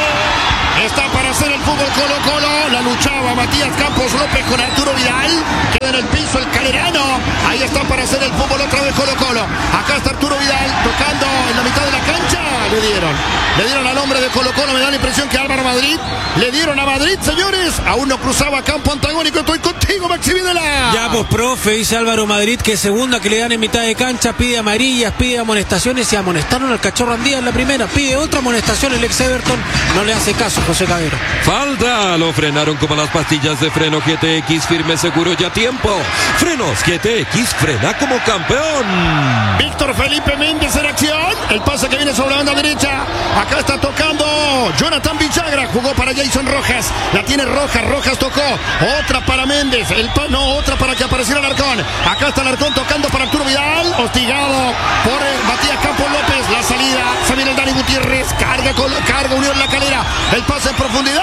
Está para hacer el fútbol Colo Colo. La luchaba Matías Campos López con Arturo Vidal. Queda en el piso el calerano. Ahí está para hacer el fútbol otra vez Colo Colo. Acá está Arturo Vidal tocando en la mitad de la cancha. Le dieron. Le dieron al hombre de Colo Colo. Me da la impresión que Álvaro Madrid. Le dieron a Madrid, señores. Aún no cruzaba campo antagónico. Estoy contigo, Maxi Videla. Ya, pues, profe, dice Álvaro Madrid que segunda que le dan en mitad de cancha. Pide amarillas, pide amonestaciones. Y amonestaron al Cachorro Andía en la primera. Pide otra amonestación el ex Everton. No le hace caso José Cabero. Falta, lo frenaron como las pastillas de freno G T X, firme, seguro y a tiempo. Frenos G T X, frena como campeón. Víctor Felipe Méndez en acción. El pase que viene sobre la banda derecha. Acá está tocando Jonathan Villagra. Jugó para Jason Rojas. La tiene Rojas. Rojas tocó. Otra para Méndez. El pa no, otra para que apareciera Alarcón. Acá está Alarcón tocando para Arturo Vidal. Hostigado por eh, Matías Campos López. La salida. Se viene el Dani Gutiérrez. Carga, con, carga Unión La Calera. El pase en profundidad.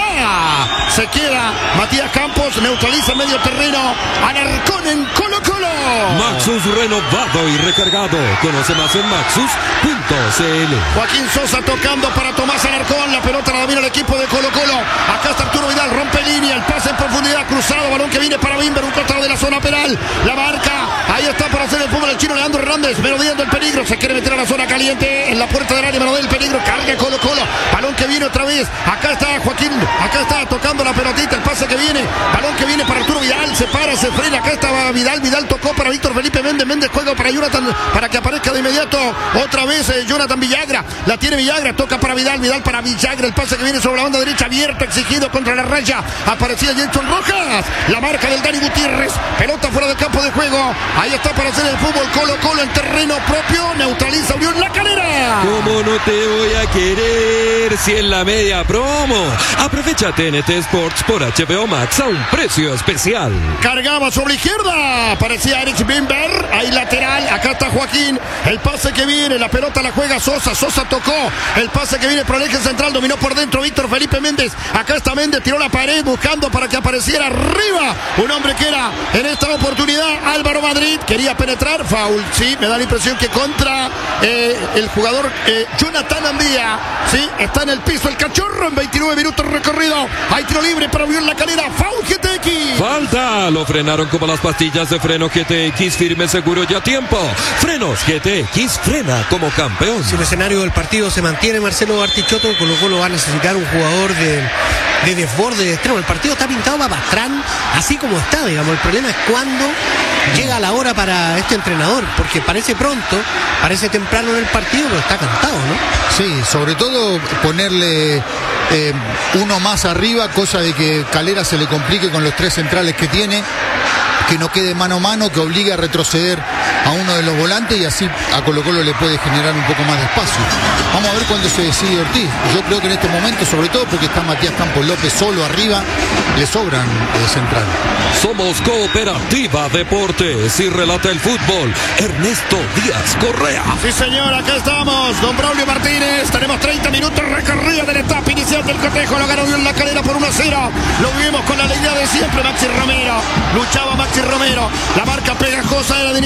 Se queda Matías Campos. Neutraliza medio terreno. Alarcón en Colo Colo. Maxus renovado y recargado. Conoce más en maxus punto c l. Joaquín Sosa tocando para Tomás Alarcón. La pelota la domina el equipo de Colo Colo. Acá está Arturo Vidal. Rompe línea. El pase en profundidad. Cruzado. Balón que viene para Bimber. Un costado de la zona penal. La marca. Ahí está para hacer el fútbol el chino Leandro Hernández. Merodeando el peligro. Se quiere meter a la zona caliente. En la puerta del área. Merodea el peligro. Carga Colo Colo. Balón que viene otra vez. Acá está Joaquín. Acá está tocando la pelotita. El pase que viene. Balón que viene para Arturo Vidal. Se para. Se frena. Acá estaba Vidal. Vidal tocó para Víctor Felipe Méndez. Méndez juega para Jonathan. Para que aparezca de inmediato. Otra vez eh, Jonathan Villagra. La tiene Villagra. Toca para Vidal. Vidal para Villagra. El pase que viene sobre la banda derecha. Abierto. Exigido contra la raya. Aparecía Jenson Rojas. La marca del Dani Gutiérrez. Pelota fuera del campo de juego. Ahí está para hacer el fútbol Colo Colo en terreno propio. Neutraliza Unión La Calera. ¿Cómo no te voy a querer si en la media promo? Aprovecha T N T Sports por H B O Max a un precio especial. Cargaba sobre la izquierda. Aparecía Eric Bimber. Ahí lateral. Acá está Joaquín. El pase que viene. La pelota la juega Sosa. Sosa tocó. El pase que viene por el eje central. Dominó por dentro Víctor Felipe Méndez. Acá está Méndez. Tiró la pared buscando para que apareciera arriba. Un hombre que era en esta oportunidad Álvaro Madrid. Quería penetrar. Foul. Sí, me da la impresión que contra eh, el jugador eh, Jonathan Andía. Sí, está en el piso el Cachorro en veintinueve minutos recorrido. Hay tiro libre para Unión La Calera. Foul G T X. Falta, lo frenaron como las pastillas de freno G T X, firme, seguro y a tiempo. Frenos G T X, frena como campeón. Si el escenario del partido se mantiene, Marcelo Bartichotto, Colo Colo va a necesitar un jugador de, de desborde de extremo. El partido está pintado para Pastrán, así como está, digamos. El problema es cuando llega la hora para este entrenador, porque parece pronto, parece temprano en el partido, pero está cantado, ¿no? Sí, sobre todo ponerle eh, uno más arriba, cosa de que Calera se le complique con los tres centrales que tiene, que no quede mano a mano, que obligue a retroceder a uno de los volantes y así a Colo Colo le puede generar un poco más de espacio. Vamos a ver cuándo se decide Ortiz. Yo creo que en este momento, sobre todo porque está Matías Campos López solo arriba, le sobran de central. Somos Cooperativa Deportes y relata el fútbol Ernesto Díaz Correa. Sí, señor, acá estamos. Don Braulio Martínez. Tenemos treinta minutos recorrida de la etapa inicial del cotejo. Lo ganó Unión La Calera por uno a cero. Lo vivimos con la alegría de siempre. Maxi Romero. Luchaba Maxi Romero. La marca pegajosa era de Nicolás Pal.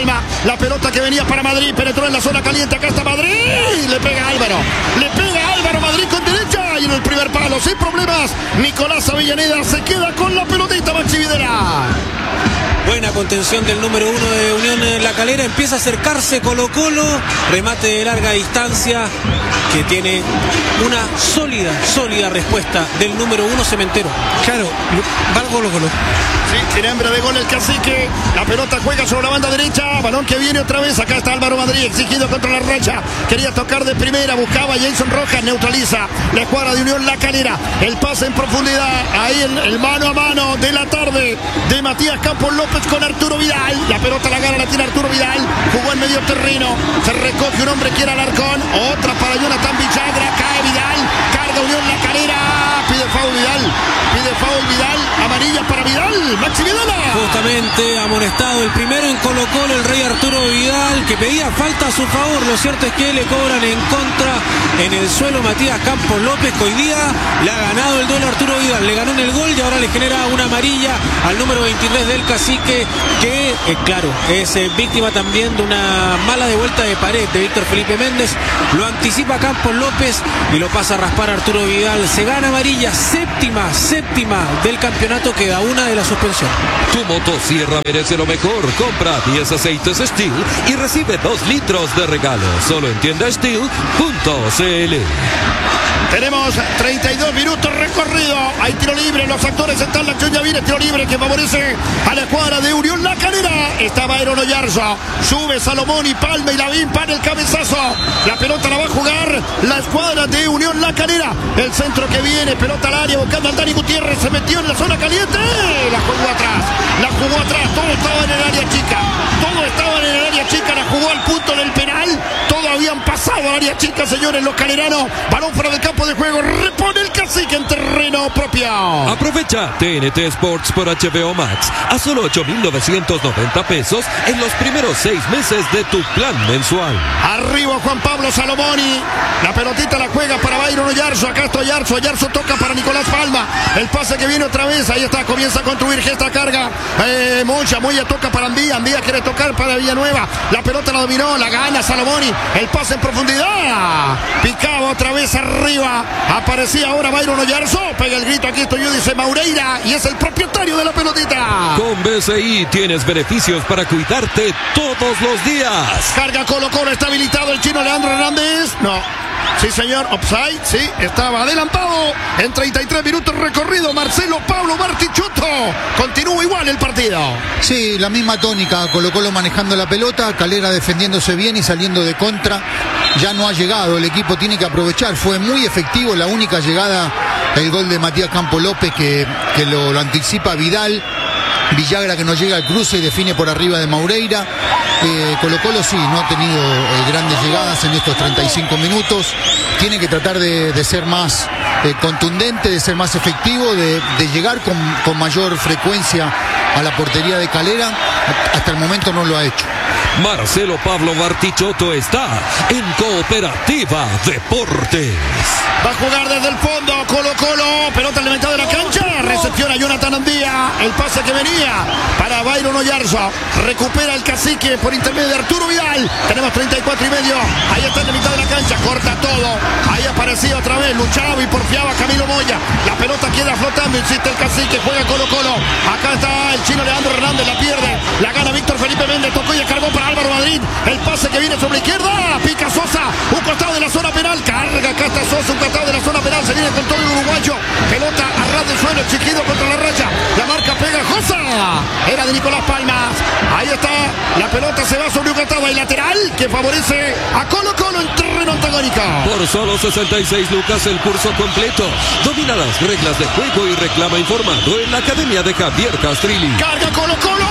Palma. La pelota que venía para Madrid, penetró en la zona caliente. Acá está Madrid. Le pega Álvaro. Le pega Álvaro Madrid con derecha. Y en el primer palo, sin problemas, Nicolás Avellaneda se queda con la pelotita. Maxi Videla. Buena contención del número uno de Unión en La Calera. Empieza a acercarse Colo Colo. Remate de larga distancia que tiene una sólida, sólida respuesta del número uno Cementero. Claro, va el Colo Colo. Sí, tiene hambre de gol el Cacique. La pelota juega sobre la banda derecha. Balón que viene otra vez. Acá está Álvaro Madrid exigido contra la racha. Quería tocar de primera. Buscaba a Jason Rojas. Neutraliza la escuadra de Unión La Calera. El pase en profundidad. Ahí el, el mano a mano de la tarde de Matías Campos López con Arturo Vidal. La pelota la gana, la tiene Arturo Vidal. Jugó en medio terreno. Se recoge un hombre que era Alarcón. Otra para Jonathan Villagra. Cae Vidal. Carga Unión La Calera. Pide foul Vidal. Pide foul Vidal. Amarilla para Vidal. Maxi Videla. Justamente amonestado el primero en Colo Colo, el rey Arturo Vidal, que pedía falta a su favor. Lo cierto es que le cobran en contra en el suelo Matías Campos López, que hoy día le ha ganado el duelo a Arturo Vidal. Le ganó en el gol y ahora le genera una amarilla al número veintitrés del Cacique, que eh, claro, es eh, víctima también de una mala devuelta de pared de Víctor Felipe Méndez. Lo anticipa Campos López y lo pasa a raspar Arturo Vidal. Se gana amarilla, séptima, séptima del campeonato, queda una de la suspensión. Tu motosierra merece lo mejor. Compra diez aceites Steel y recibe dos litros de regalo. Solo en tienda steel punto c l. Tenemos treinta y dos minutos recorrido. Hay tiro libre. Los actores están. La acción ya viene. Tiro libre que favorece a la escuadra de Unión La Calera. Está Byron Oyarzo. Sube Salomón y Palma y Lavín para el cabezazo. La pelota la va a jugar la escuadra de Unión La Calera. El centro que viene. Pelota al área buscando a Dani Gutiérrez. Se metió en la zona caliente. La jugó atrás. La jugó atrás. Todo estaba en el área chica. Todo estaba en el área chica. La jugó al punto del penal. Todo habían pasado al área chica, señores, los caleranos. Balón fuera del campo de juego. Repone el Cacique en terreno propio. Aprovecha T N T Sports por H B O Max a solo ocho mil novecientos noventa pesos en los primeros seis meses de tu plan mensual. Arriba Juan Pablo Salomoni. La pelotita la juega para Byron Oyarzo. Acá está Oyarzo. Oyarzo toca para Nicolás Palma. El pase que viene otra vez. Ahí está. Comienza a construir gesta carga. Eh, Moya. Moya toca para Andía. Andía quiere tocar para Villanueva. La pelota la dominó. La gana Salomoni. El pase en profundidad. Picaba otra vez arriba. Aparecía ahora Byron Oyarzo. Pega el grito. Aquí estoy yo. Dice Maureira. Y es el propietario de la pelotita. Con B C I tienes beneficios para cuidarte todos los días. Carga Colo Colo. Está habilitado el chino Leandro Hernández. No. Sí, señor. Offside. Sí, estaba adelantado. En treinta y tres minutos recorrido. Marcelo Pablo Bartichotto. Continúa igual el partido. Sí, la misma tónica. Colo Colo manejando la pelota. Calera defendiéndose bien y saliendo de contra. Ya no ha llegado. El equipo tiene que aprovechar. Fue muy efectivo la única llegada. El gol de Matías Campos López que, que lo, lo anticipa Vidal. Villagra que no llega al cruce y define por arriba de Maureira. Eh, Colo Colo sí, no ha tenido eh, grandes llegadas en estos treinta y cinco minutos. Tiene que tratar de, de ser más eh, contundente, de ser más efectivo, de, de llegar con, con mayor frecuencia a la portería de Calera. Hasta el momento no lo ha hecho. Marcelo Pablo Bartichotto está en Cooperativa Deportes. Va a jugar desde el fondo Colo Colo. Pelota en la mitad de la cancha. Recepciona Jonathan Andía. El pase que venía para Byron Oyarzo. Recupera el Cacique por intermedio de Arturo Vidal. Tenemos treinta y cuatro y medio. Ahí está en la mitad de la cancha. Corta todo. Ahí aparecía otra vez. Luchaba y porfiaba Camilo Moya. La pelota queda flotando. Insiste el Cacique. Juega Colo Colo. Acá está el chino Leandro Hernández. La pierde. La gana Víctor Felipe Méndez. Tocó y descargó para Álvaro Madrid. El pase que viene sobre la izquierda. Pica Sosa. Un costado de la zona penal. Carga. Acá está Sosa. Un costado de la zona penal. Se viene con todo el uruguayo. Pelota a ras del suelo. Exigido contra la raya. La marca pegajosa. Era de Nicolás Palmas. Ahí está. La pelota se va sobre un costado y lateral que favorece a Colo Colo en terreno antagónico. Por solo sesenta y seis lucas el curso completo. Domina las reglas de juego y reclama informado en la academia de Javier Castrilli. Carga Colo Colo.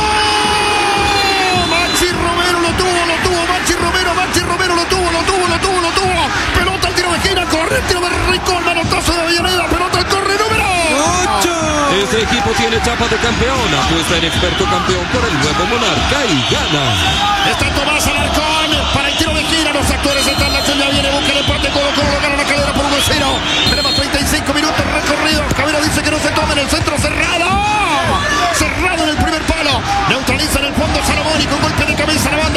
Maxi Romero lo tuvo, lo tuvo. Maxi Romero, Maxi Romero lo tuvo, lo tuvo, lo tuvo, lo tuvo. Pelota al tiro de esquina, corre el tiro de Rincón, manotazo de Avellaneda, pelota al corre número ocho. Este equipo tiene chapa de campeón. Apuesta en experto campeón por el nuevo Monarca y gana. Está Tomás Alarcón para el tiro de esquina. Los actores están, la acción ya viene, busca el empate. Colo Colo lo gana la Calera por uno a cero. Tenemos treinta y cinco minutos recorridos. Cabero dice que no se tome en el centro cerrado. Cerrado en el primer palo. Neutraliza en el fondo Salomón y con golpe de cabeza la banda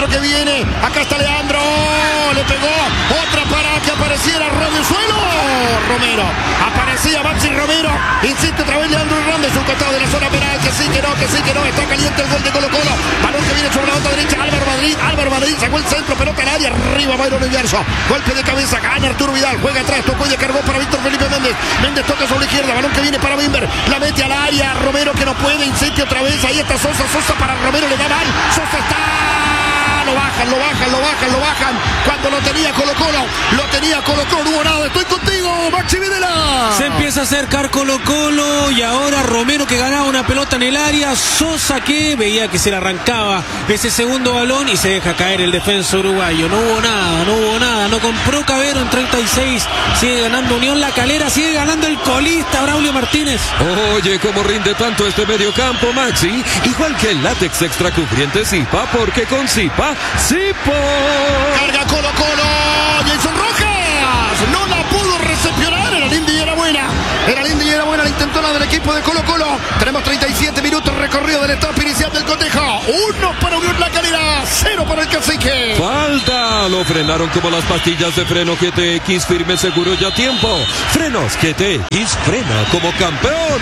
centro que viene. Acá está Leandro. Le pegó. Otra para que apareciera Radio Suelo. Romero. Aparecía Maxi Romero. Insiste otra vez Leandro Hernández. Un costado de la zona penal. Que sí, que no, que sí, que no. Está caliente el gol de Colo Colo. Balón que viene sobre la banda derecha. Álvaro Madrid. Álvaro Madrid sacó el centro. Pelota al área. Arriba Byron Universo. Golpe de cabeza. Gana Arturo Vidal. Juega atrás. Tocó y cargó para Víctor Felipe Méndez. Méndez toca sobre la izquierda. Balón que viene para Bimber. La mete al área. Romero que no puede. Insiste otra vez. Ahí está Sosa. Sosa para Romero. Le da mal. Sosa está. Lo bajan, lo bajan, lo bajan, lo bajan. Cuando lo tenía Colo Colo, lo tenía Colo Colo, no hubo nada. Estoy contigo, Maxi Videla. Se empieza a acercar Colo Colo y ahora Romero que ganaba una pelota en el área. Sosa que veía que se le arrancaba ese segundo balón y se deja caer el defensa uruguayo. No hubo nada, no hubo nada. No compró Cavero en treinta y seis. Sigue ganando Unión La Calera, sigue ganando el colista Braulio Martínez. Oye, cómo rinde tanto este mediocampo, Maxi. Igual que el látex extracubriente Zipa, porque con Zipa ¡Sipo! Carga Colo Colo. Jason Rojas. No la pudo recepcionar. Era linda y era buena. Era linda y era buena la intentona del equipo de Colo Colo. Tenemos treinta y siete minutos recorrido del etapa inicial del cotejo. Uno para Unión La Calera. Cero para el Cacique. Falta. Lo frenaron como las pastillas de freno G T X. Firme, seguro y a tiempo. Frenos G T X. Frena como campeón.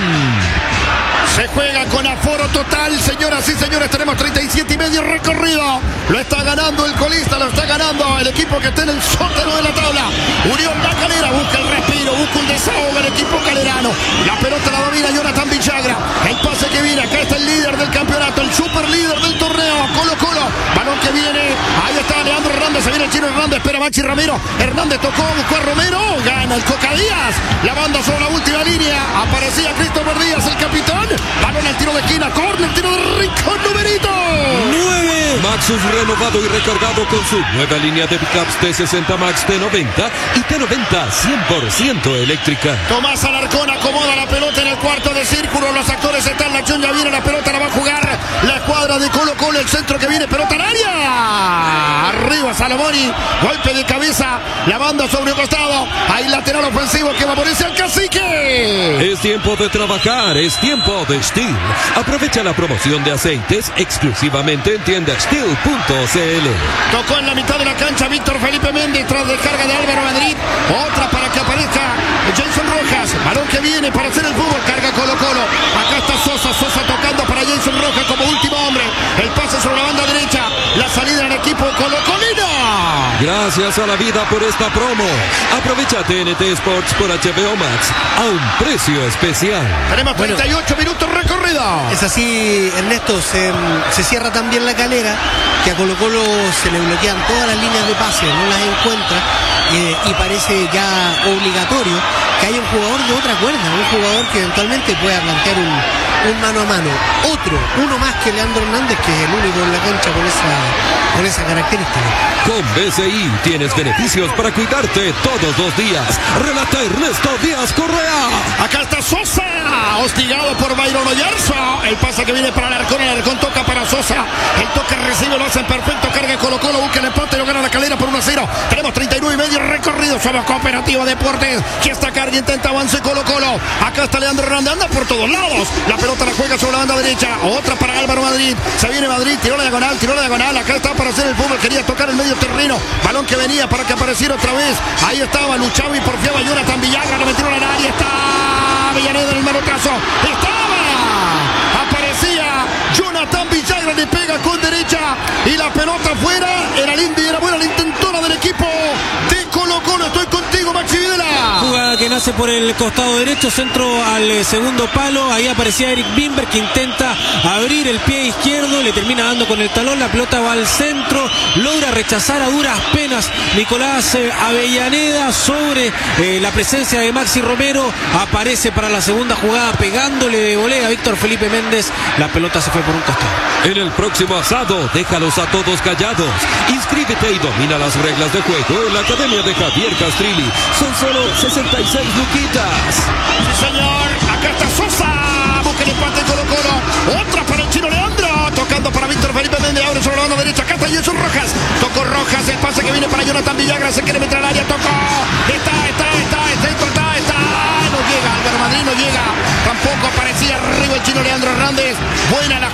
Se juega con aforo total, señoras y señores. Tenemos treinta y siete y medio recorrido. Lo está ganando el colista, lo está ganando el equipo que está en el sótano de la tabla. Unión La Calera busca el respiro, busca un desahogo el equipo calerano. La pelota la domina Jonathan Villagra. El pase que viene, acá está el líder del campeonato, el super líder del torneo, Colo Colo. Balón que viene, ahí está Leandro Hernández, se viene el chino Hernández, espera Maxi Ramiro. Hernández tocó, buscó a Romero, gana el Coca Díaz. La banda sobre la última línea, aparecía Christopher Díaz, el capitán. Balón al tiro de esquina, córner, tiro de rincón, numerito nueve. Maxus renovado y recargado con su nueva línea de pickups T sesenta Max, T noventa y T noventa cien por ciento eléctrica. Tomás Alarcón acomoda la pelota en el cuarto de círculo. Los actores están, la acción ya viene, la pelota la va a jugar la escuadra de Colo Colo. El centro que viene, pelota al área. Arriba Salomoni, golpe de cabeza, la banda sobre un costado. Hay lateral ofensivo que favorece al Cacique. Es tiempo de trabajar, es tiempo de Steel. Aprovecha la promoción de aceites exclusivamente en tienda steel punto c l. Tocó en la mitad de la cancha Víctor Felipe Méndez tras descarga de Álvaro Madrid. Otra para que aparezca Jason Rojas. Balón que viene para hacer el fútbol. Carga Colo Colo. Acá está Sosa. Sosa tocando para Jason Rojas como último hombre. El pase sobre la banda derecha. La salida del equipo Colo Colino. Gracias a la vida por esta promo. Aprovecha T N T Sports por H B O Max a un precio especial. Tenemos treinta y ocho bueno, minutos recorrido. Es así, Ernesto. Se, se cierra también La Calera, que a Colo Colo se le bloquean todas las líneas de pase, no las encuentra, eh, y parece ya obligatorio que haya un jugador de otra cuerda, un jugador que eventualmente pueda plantear un, un mano a mano. Otro, uno más que Leandro Hernández, que es el único en la cancha con esa, con esa característica. Con B C I tienes beneficios para cuidarte todos los días. Relata Ernesto Díaz Correa. Acá está Sosa, hostigado por Byron Oyarzo. El pase que viene para Alarcón, Alarcón toca para Sosa. El toque recibe, lo hacen perfecto. Carga Colo Colo, busca el empate, lo gana La Calera por uno a cero. Tenemos treinta y nueve y medio recorrido. Somos Cooperativa Deportes. Que esta carga intenta avance Colo Colo. Acá está Leandro Hernández, anda por todos lados. La pelota la juega sobre la banda derecha. Otra para Álvaro Madrid. Se viene Madrid, tiró la diagonal, tiró la diagonal. Acá está para hacer el fútbol. Quería tocar el medio terreno. Balón que venía para que apareciera otra vez. Ahí estaba, luchaba y porfiaba Jonathan Villagra. Lo metieron al área. Está Villaneda en el manotazo. Estaba. Aparecía Jonathan Villagra, le pega con derecha y la pelota afuera. Era linda y era buena la intentona del equipo de Colo Colo. Estoy contigo, Maxi Videla. Jugada que nace por el costado derecho, centro al eh, segundo palo. Ahí aparecía Eric Bimber, que intenta abrir el pie izquierdo, le termina dando con el talón. La pelota va al centro, logra rechazar a duras penas Nicolás eh, Avellaneda sobre eh, la presencia de Maxi Romero. Aparece para la segunda jugada pegándole de volea a Víctor Felipe Méndez. La pelota se fue por un costado. En el próximo asado, déjalos a todos callados. Inscríbete y domina las reglas de juego en la Academia de Javier Castrilli. Son solo sesenta y seis luquitas. Sí, señor. Acá está Sosa. Busca el empate Colo Colo. Otra para el chino Leandro. Tocando para Víctor Felipe Méndez. Abre sobre la banda derecha. Acá está Jesús Rojas. Tocó Rojas. El pase que viene para Jonathan Villagra. Se quiere meter al área. Tocó. Está, está, está, está, está, está. No llega. Álvaro Madrid no llega. Tampoco aparecía arriba el chino Leandro Hernández. Buena la jugada de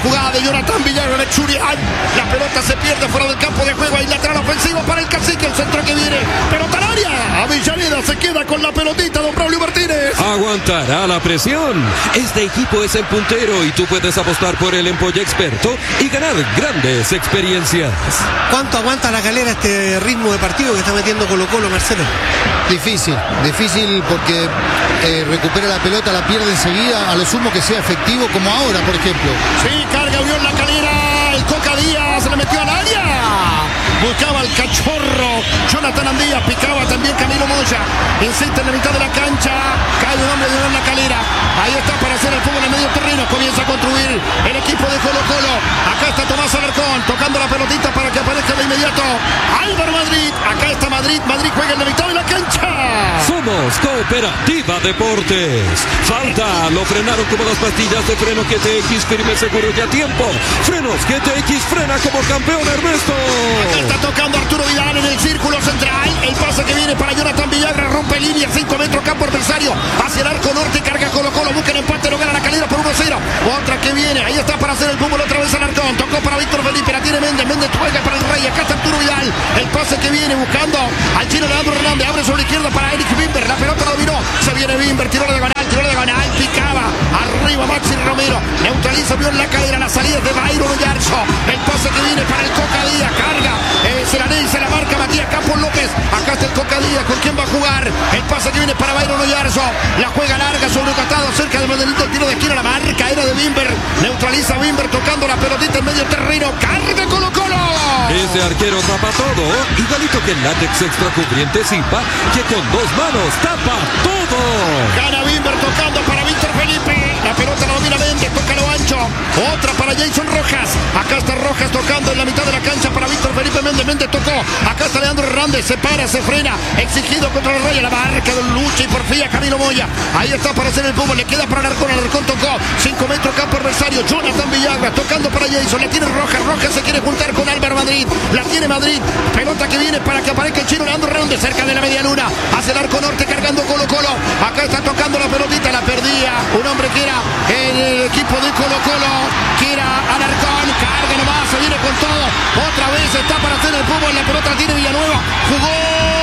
Jonathan Villagra de Churian. La pelota se pierde fuera del campo de juego. Hay lateral ofensivo para el Cacique. El centro que viene. Pelota al área. Avellaneda se queda con la pelotita, don Braulio Martínez. Aguantará la presión. Este equipo es el puntero y tú puedes apostar por el Empolla Experto y ganar grandes experiencias. ¿Cuánto aguanta la Calera este ritmo de partido que está metiendo Colo Colo, Marcelo? Difícil, difícil porque eh, recupera la pelota, la pierde enseguida, a lo sumo que sea efectivo como ahora, por ejemplo. Sí, carga Unión La Calera. El Coca Díaz se le metió al área. Buscaba al cachorro Jonathan Andía, picaba también Camilo Moya. Insiste en la mitad de la cancha. Cae un hombre de Unión La Calera. Ahí está para hacer el fútbol en medio terreno. Comienza a construir el equipo de Colo Colo. Acá está Tomás Alarcón tocando la pelotita para que aparezca de inmediato Álvaro Madrid. Acá está Madrid. Madrid juega en la mitad de la cancha. Somos Cooperativa Deportes. Falta, lo frenaron como las pastillas de freno G T X, firme, seguro y a tiempo. Frenos G T X, frena como campeón, Ernesto. Acá está tocando Arturo Vidal en el círculo central. El pase que viene para Jonathan Villagra, rompe línea, cinco metros, campo adversario. Hacia el arco norte, carga Colo Colo, busca el empate, lo gana La Calera por uno cero. Otra que viene, ahí está para hacer el fútbol otra vez Alarcón. Tocó para Víctor Felipe, la tiene Méndez, Méndez juega para el Rey. Acá está Arturo Vidal. El pase que viene buscando al chino Leandro Hernández, abre sobre la izquierda para Eric Bimber. La pelota la dominó, se viene Bimber, tiró de diagonal, tiró de diagonal, picaba. Arriba Maxi Romero, neutraliza bien La Calera, la salida es de Bayron Oyarzo. El pase que viene para el Coca Díaz, carga. Eh, se la ley, se la marca Matías Campos López. Acá está el Coca Díaz, ¿con quién va a jugar? El pase que viene para Bayron Oyarzo. La juega larga sobre un catado cerca del modelito, el tiro de esquina, la marca era de Bimber. Neutraliza Bimber tocando la pelotita en medio terreno. Carga Colo Colo. Ese arquero tapa todo, igualito que el látex extra cubriente Zipa, que con dos manos tapa todo. Gana Bimber tocando para Víctor Felipe. La pelota la domina Méndez, toca lo ancho. Otra para Jason Rojas. Acá está Rojas tocando en la mitad de la cancha para Víctor Felipe Méndez. Méndez tocó. Acá está Leandro Hernández. Se para, se frena. Exigido contra el Rey. La marca de lucha y porfía Camilo Moya. Ahí está para hacer el fútbol. Le queda para Alarcón. Alarcón tocó. cinco metros campo adversario. Jonathan Villagra tocando para Jason. La tiene Rojas. Rojas se quiere juntar con Álvaro Madrid. La tiene Madrid. Pelota que viene para que aparezca el chino Leandro Hernández cerca de la media luna. Hacia el arco norte cargando Colo Colo. Acá está tocando la pelotita. La perdía un hombre que era en el equipo de Colo Colo, que era Alarcón. Carga nomás. Se viene con todo. Otra vez está para hacer el fútbol. La pelota la tiene Villanueva. Jugó.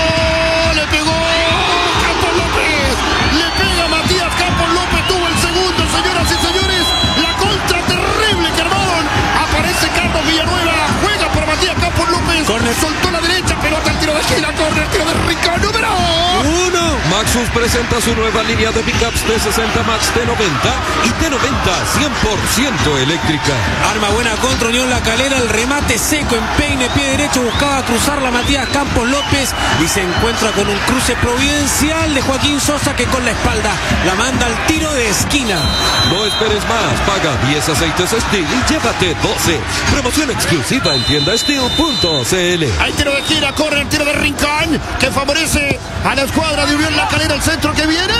Le pegó. Campos López. Le pega Matías Campos López. Tuvo el segundo, señoras y señores. La contra terrible que armaron. Aparece Carlos Villanueva. Juega por Matías Campos López. Corner. Soltó la derecha. Pelota al tiro de esquina. Corner. Tiro de Ricardo. Número uno. Maxus presenta su nueva línea de pickups T sesenta Max T noventa y T noventa cien por ciento eléctrica. Arma buena contra Unión La Calera, el remate seco en peine, pie derecho, buscaba cruzarla Matías Campos López y se encuentra con un cruce providencial de Joaquín Sosa que con la espalda la manda al tiro de esquina. No esperes más, paga diez aceites Steel y llévate doce. Promoción exclusiva en tienda steel punto c l. Hay tiro de esquina, corre el tiro de Rincón que favorece a la escuadra de Unión La Calera. El centro que viene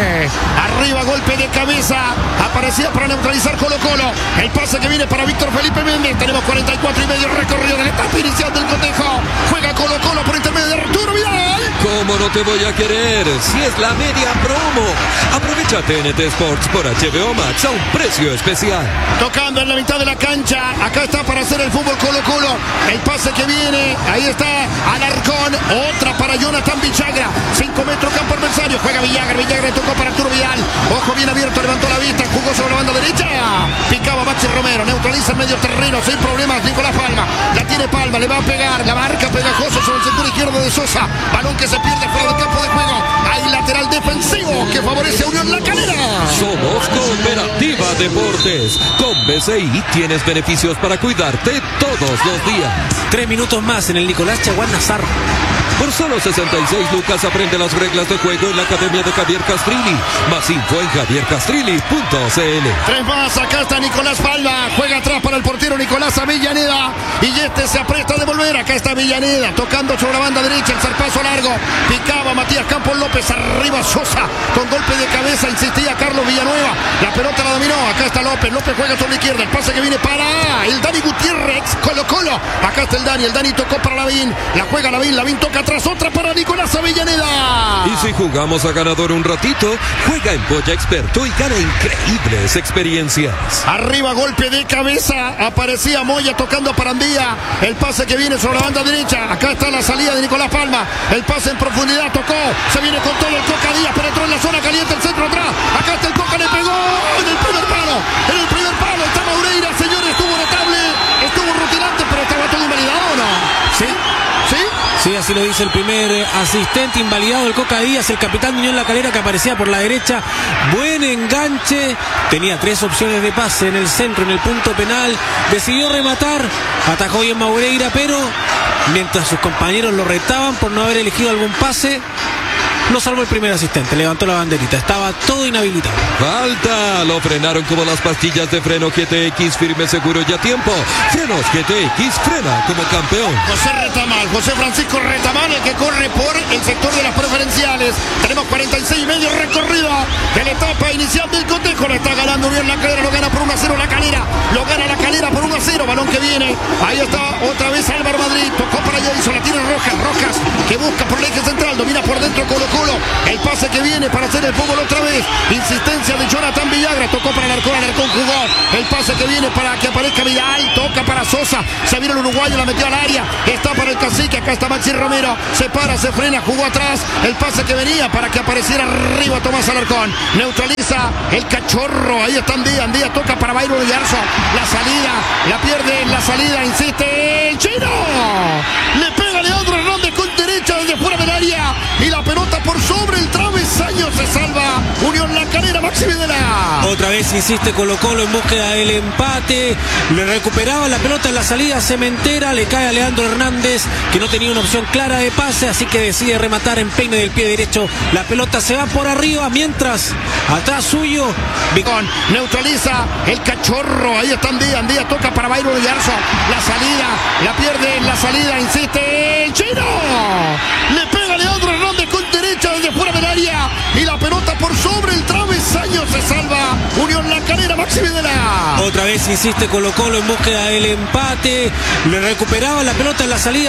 arriba, golpe de cabeza, aparecía para neutralizar Colo Colo. El pase que viene para Víctor Felipe Méndez. Tenemos cuarenta y cuatro y medio recorrido de la etapa inicial del cotejo. Juega Colo Colo por intermedio de Arturo Vidal. ¿Cómo no te voy a querer? Si es la media promo. Aprovecha T N T Sports por H B O Max a un precio especial. Tocando en la mitad de la cancha. Acá está para hacer el fútbol Colo Colo. El pase que viene. Ahí está Alarcón. Otra para Jonathan Villagra. cinco metros campo adversario. Juega Villagra. Villagra tocó para Arturo Vidal. Ojo bien abierto. Levantó la vista. Jugó sobre la banda derecha. Picaba Maxi Romero. Neutraliza en medio terreno. Sin problemas. Nicolás Palma. La tiene Palma. Le va a pegar. La marca pegajosa sobre el sector izquierdo de Sosa. Balón que se pierde fuera del campo de juego. Hay lateral defensivo que favorece a Unión La Calera. Somos Cooperativa Deportes. Con B C I tienes beneficios para cuidarte todos los días. Tres minutos más en el Nicolás Chaguán Nazar. Por solo sesenta y seis lucas aprende las reglas de juego en la Academia de Javier Castrilli. Más info en javier castrilli punto c l. Tres más, acá está Nicolás Palma. Juega atrás para el portero Nicolás Avellaneda. Y este se aprieta a devolver. Acá está Avellaneda tocando sobre la banda derecha. El zarpazo largo. Picaba Matías Campos López. Arriba Sosa. Con golpe de cabeza insistía Carlos Villanueva. La pelota la dominó. Acá está López. López juega sobre la izquierda. El pase que viene para el Dani Gutiérrez. Colo Colo. Acá está el Dani. El Dani tocó para Lavín. La juega Lavín. Lavín toca atrás. Otra para Nicolás Avellaneda. Y si jugamos a ganador un ratito, juega en Polla Experto y gana increíbles experiencias. Arriba, golpe de cabeza. Aparecía Moya tocando para Andía. El pase que viene sobre la banda derecha. Acá está la salida de Nicolás Palma. El pase en profundidad. Tocó. Se viene con todo el Coca Díaz. Penetró en la zona caliente. El centro atrás. Acá está el Coca. Le pegó en el primer palo. En el primer palo está Maureira. Señores, estuvo notable. Estuvo rutilante, pero estaba todo invalidado, ¿no? Sí. ¿Sí? Sí, así lo dice el primer eh, asistente invalidado, el Coca Díaz, el capitán de Unión La Calera, que aparecía por la derecha. Buen enganche, tenía tres opciones de pase en el centro, en el punto penal, decidió rematar, atajó bien Maureira, pero mientras sus compañeros lo retaban por no haber elegido algún pase, lo salvó el primer asistente, levantó la banderita, estaba todo inhabilitado. Falta, lo frenaron como las pastillas de freno G T X, firme, seguro y a tiempo. Frenos G T X, frena como campeón. José Retamal, José Francisco Retamal, el que corre por el sector de las preferenciales. Tenemos cuarenta y seis y medio recorrido de la etapa inicial del cotejo. Lo está ganando Unión La Calera, lo gana por uno a cero La Calera. Lo gana La Calera por uno a cero, balón que viene. Ahí está otra vez Álvaro Madrid, tocó para Jason, la tiene Rojas, Rojas que busca por el eje central, domina por dentro Colo Colo. El pase que viene para hacer el fútbol otra vez. Insistencia de Jonathan Villagra. Tocó para Alarcón. Alarcón jugó. El pase que viene para que aparezca Vidal. Toca para Sosa. Se vino el uruguayo. La metió al área. Está para el cacique. Acá está Maxi Romero. Se para, se frena. Jugó atrás. El pase que venía para que apareciera arriba Tomás Alarcón. Neutraliza el cachorro. Ahí está Andía. Andía toca para Byron Yarzo. La salida. La pierde en la salida. Insiste el chino. Le pega Leandro Hernández con derecha desde fuera del área. Y la pelota por sobre el travesaño, se salva Unión La Calera. Maxi Videla. Otra vez insiste Colo Colo en búsqueda del empate, le recuperaba la pelota en la salida Cementera, le cae a Leandro Hernández, que no tenía una opción clara de pase, así que decide rematar en peine del pie derecho. La pelota se va por arriba, mientras atrás suyo Bicón neutraliza el cachorro. Ahí está Andía. Andía toca para Byron Yarzo. La salida, la pierde en la salida, insiste el chino. Le pega Leandro Hernández con derecha desde fuera del área. Y la pelota por sobre el travesaño, se salva Unión La Calera. Maxi Videla. Otra vez insiste Colo Colo en búsqueda del empate, le recuperaba la pelota en la salida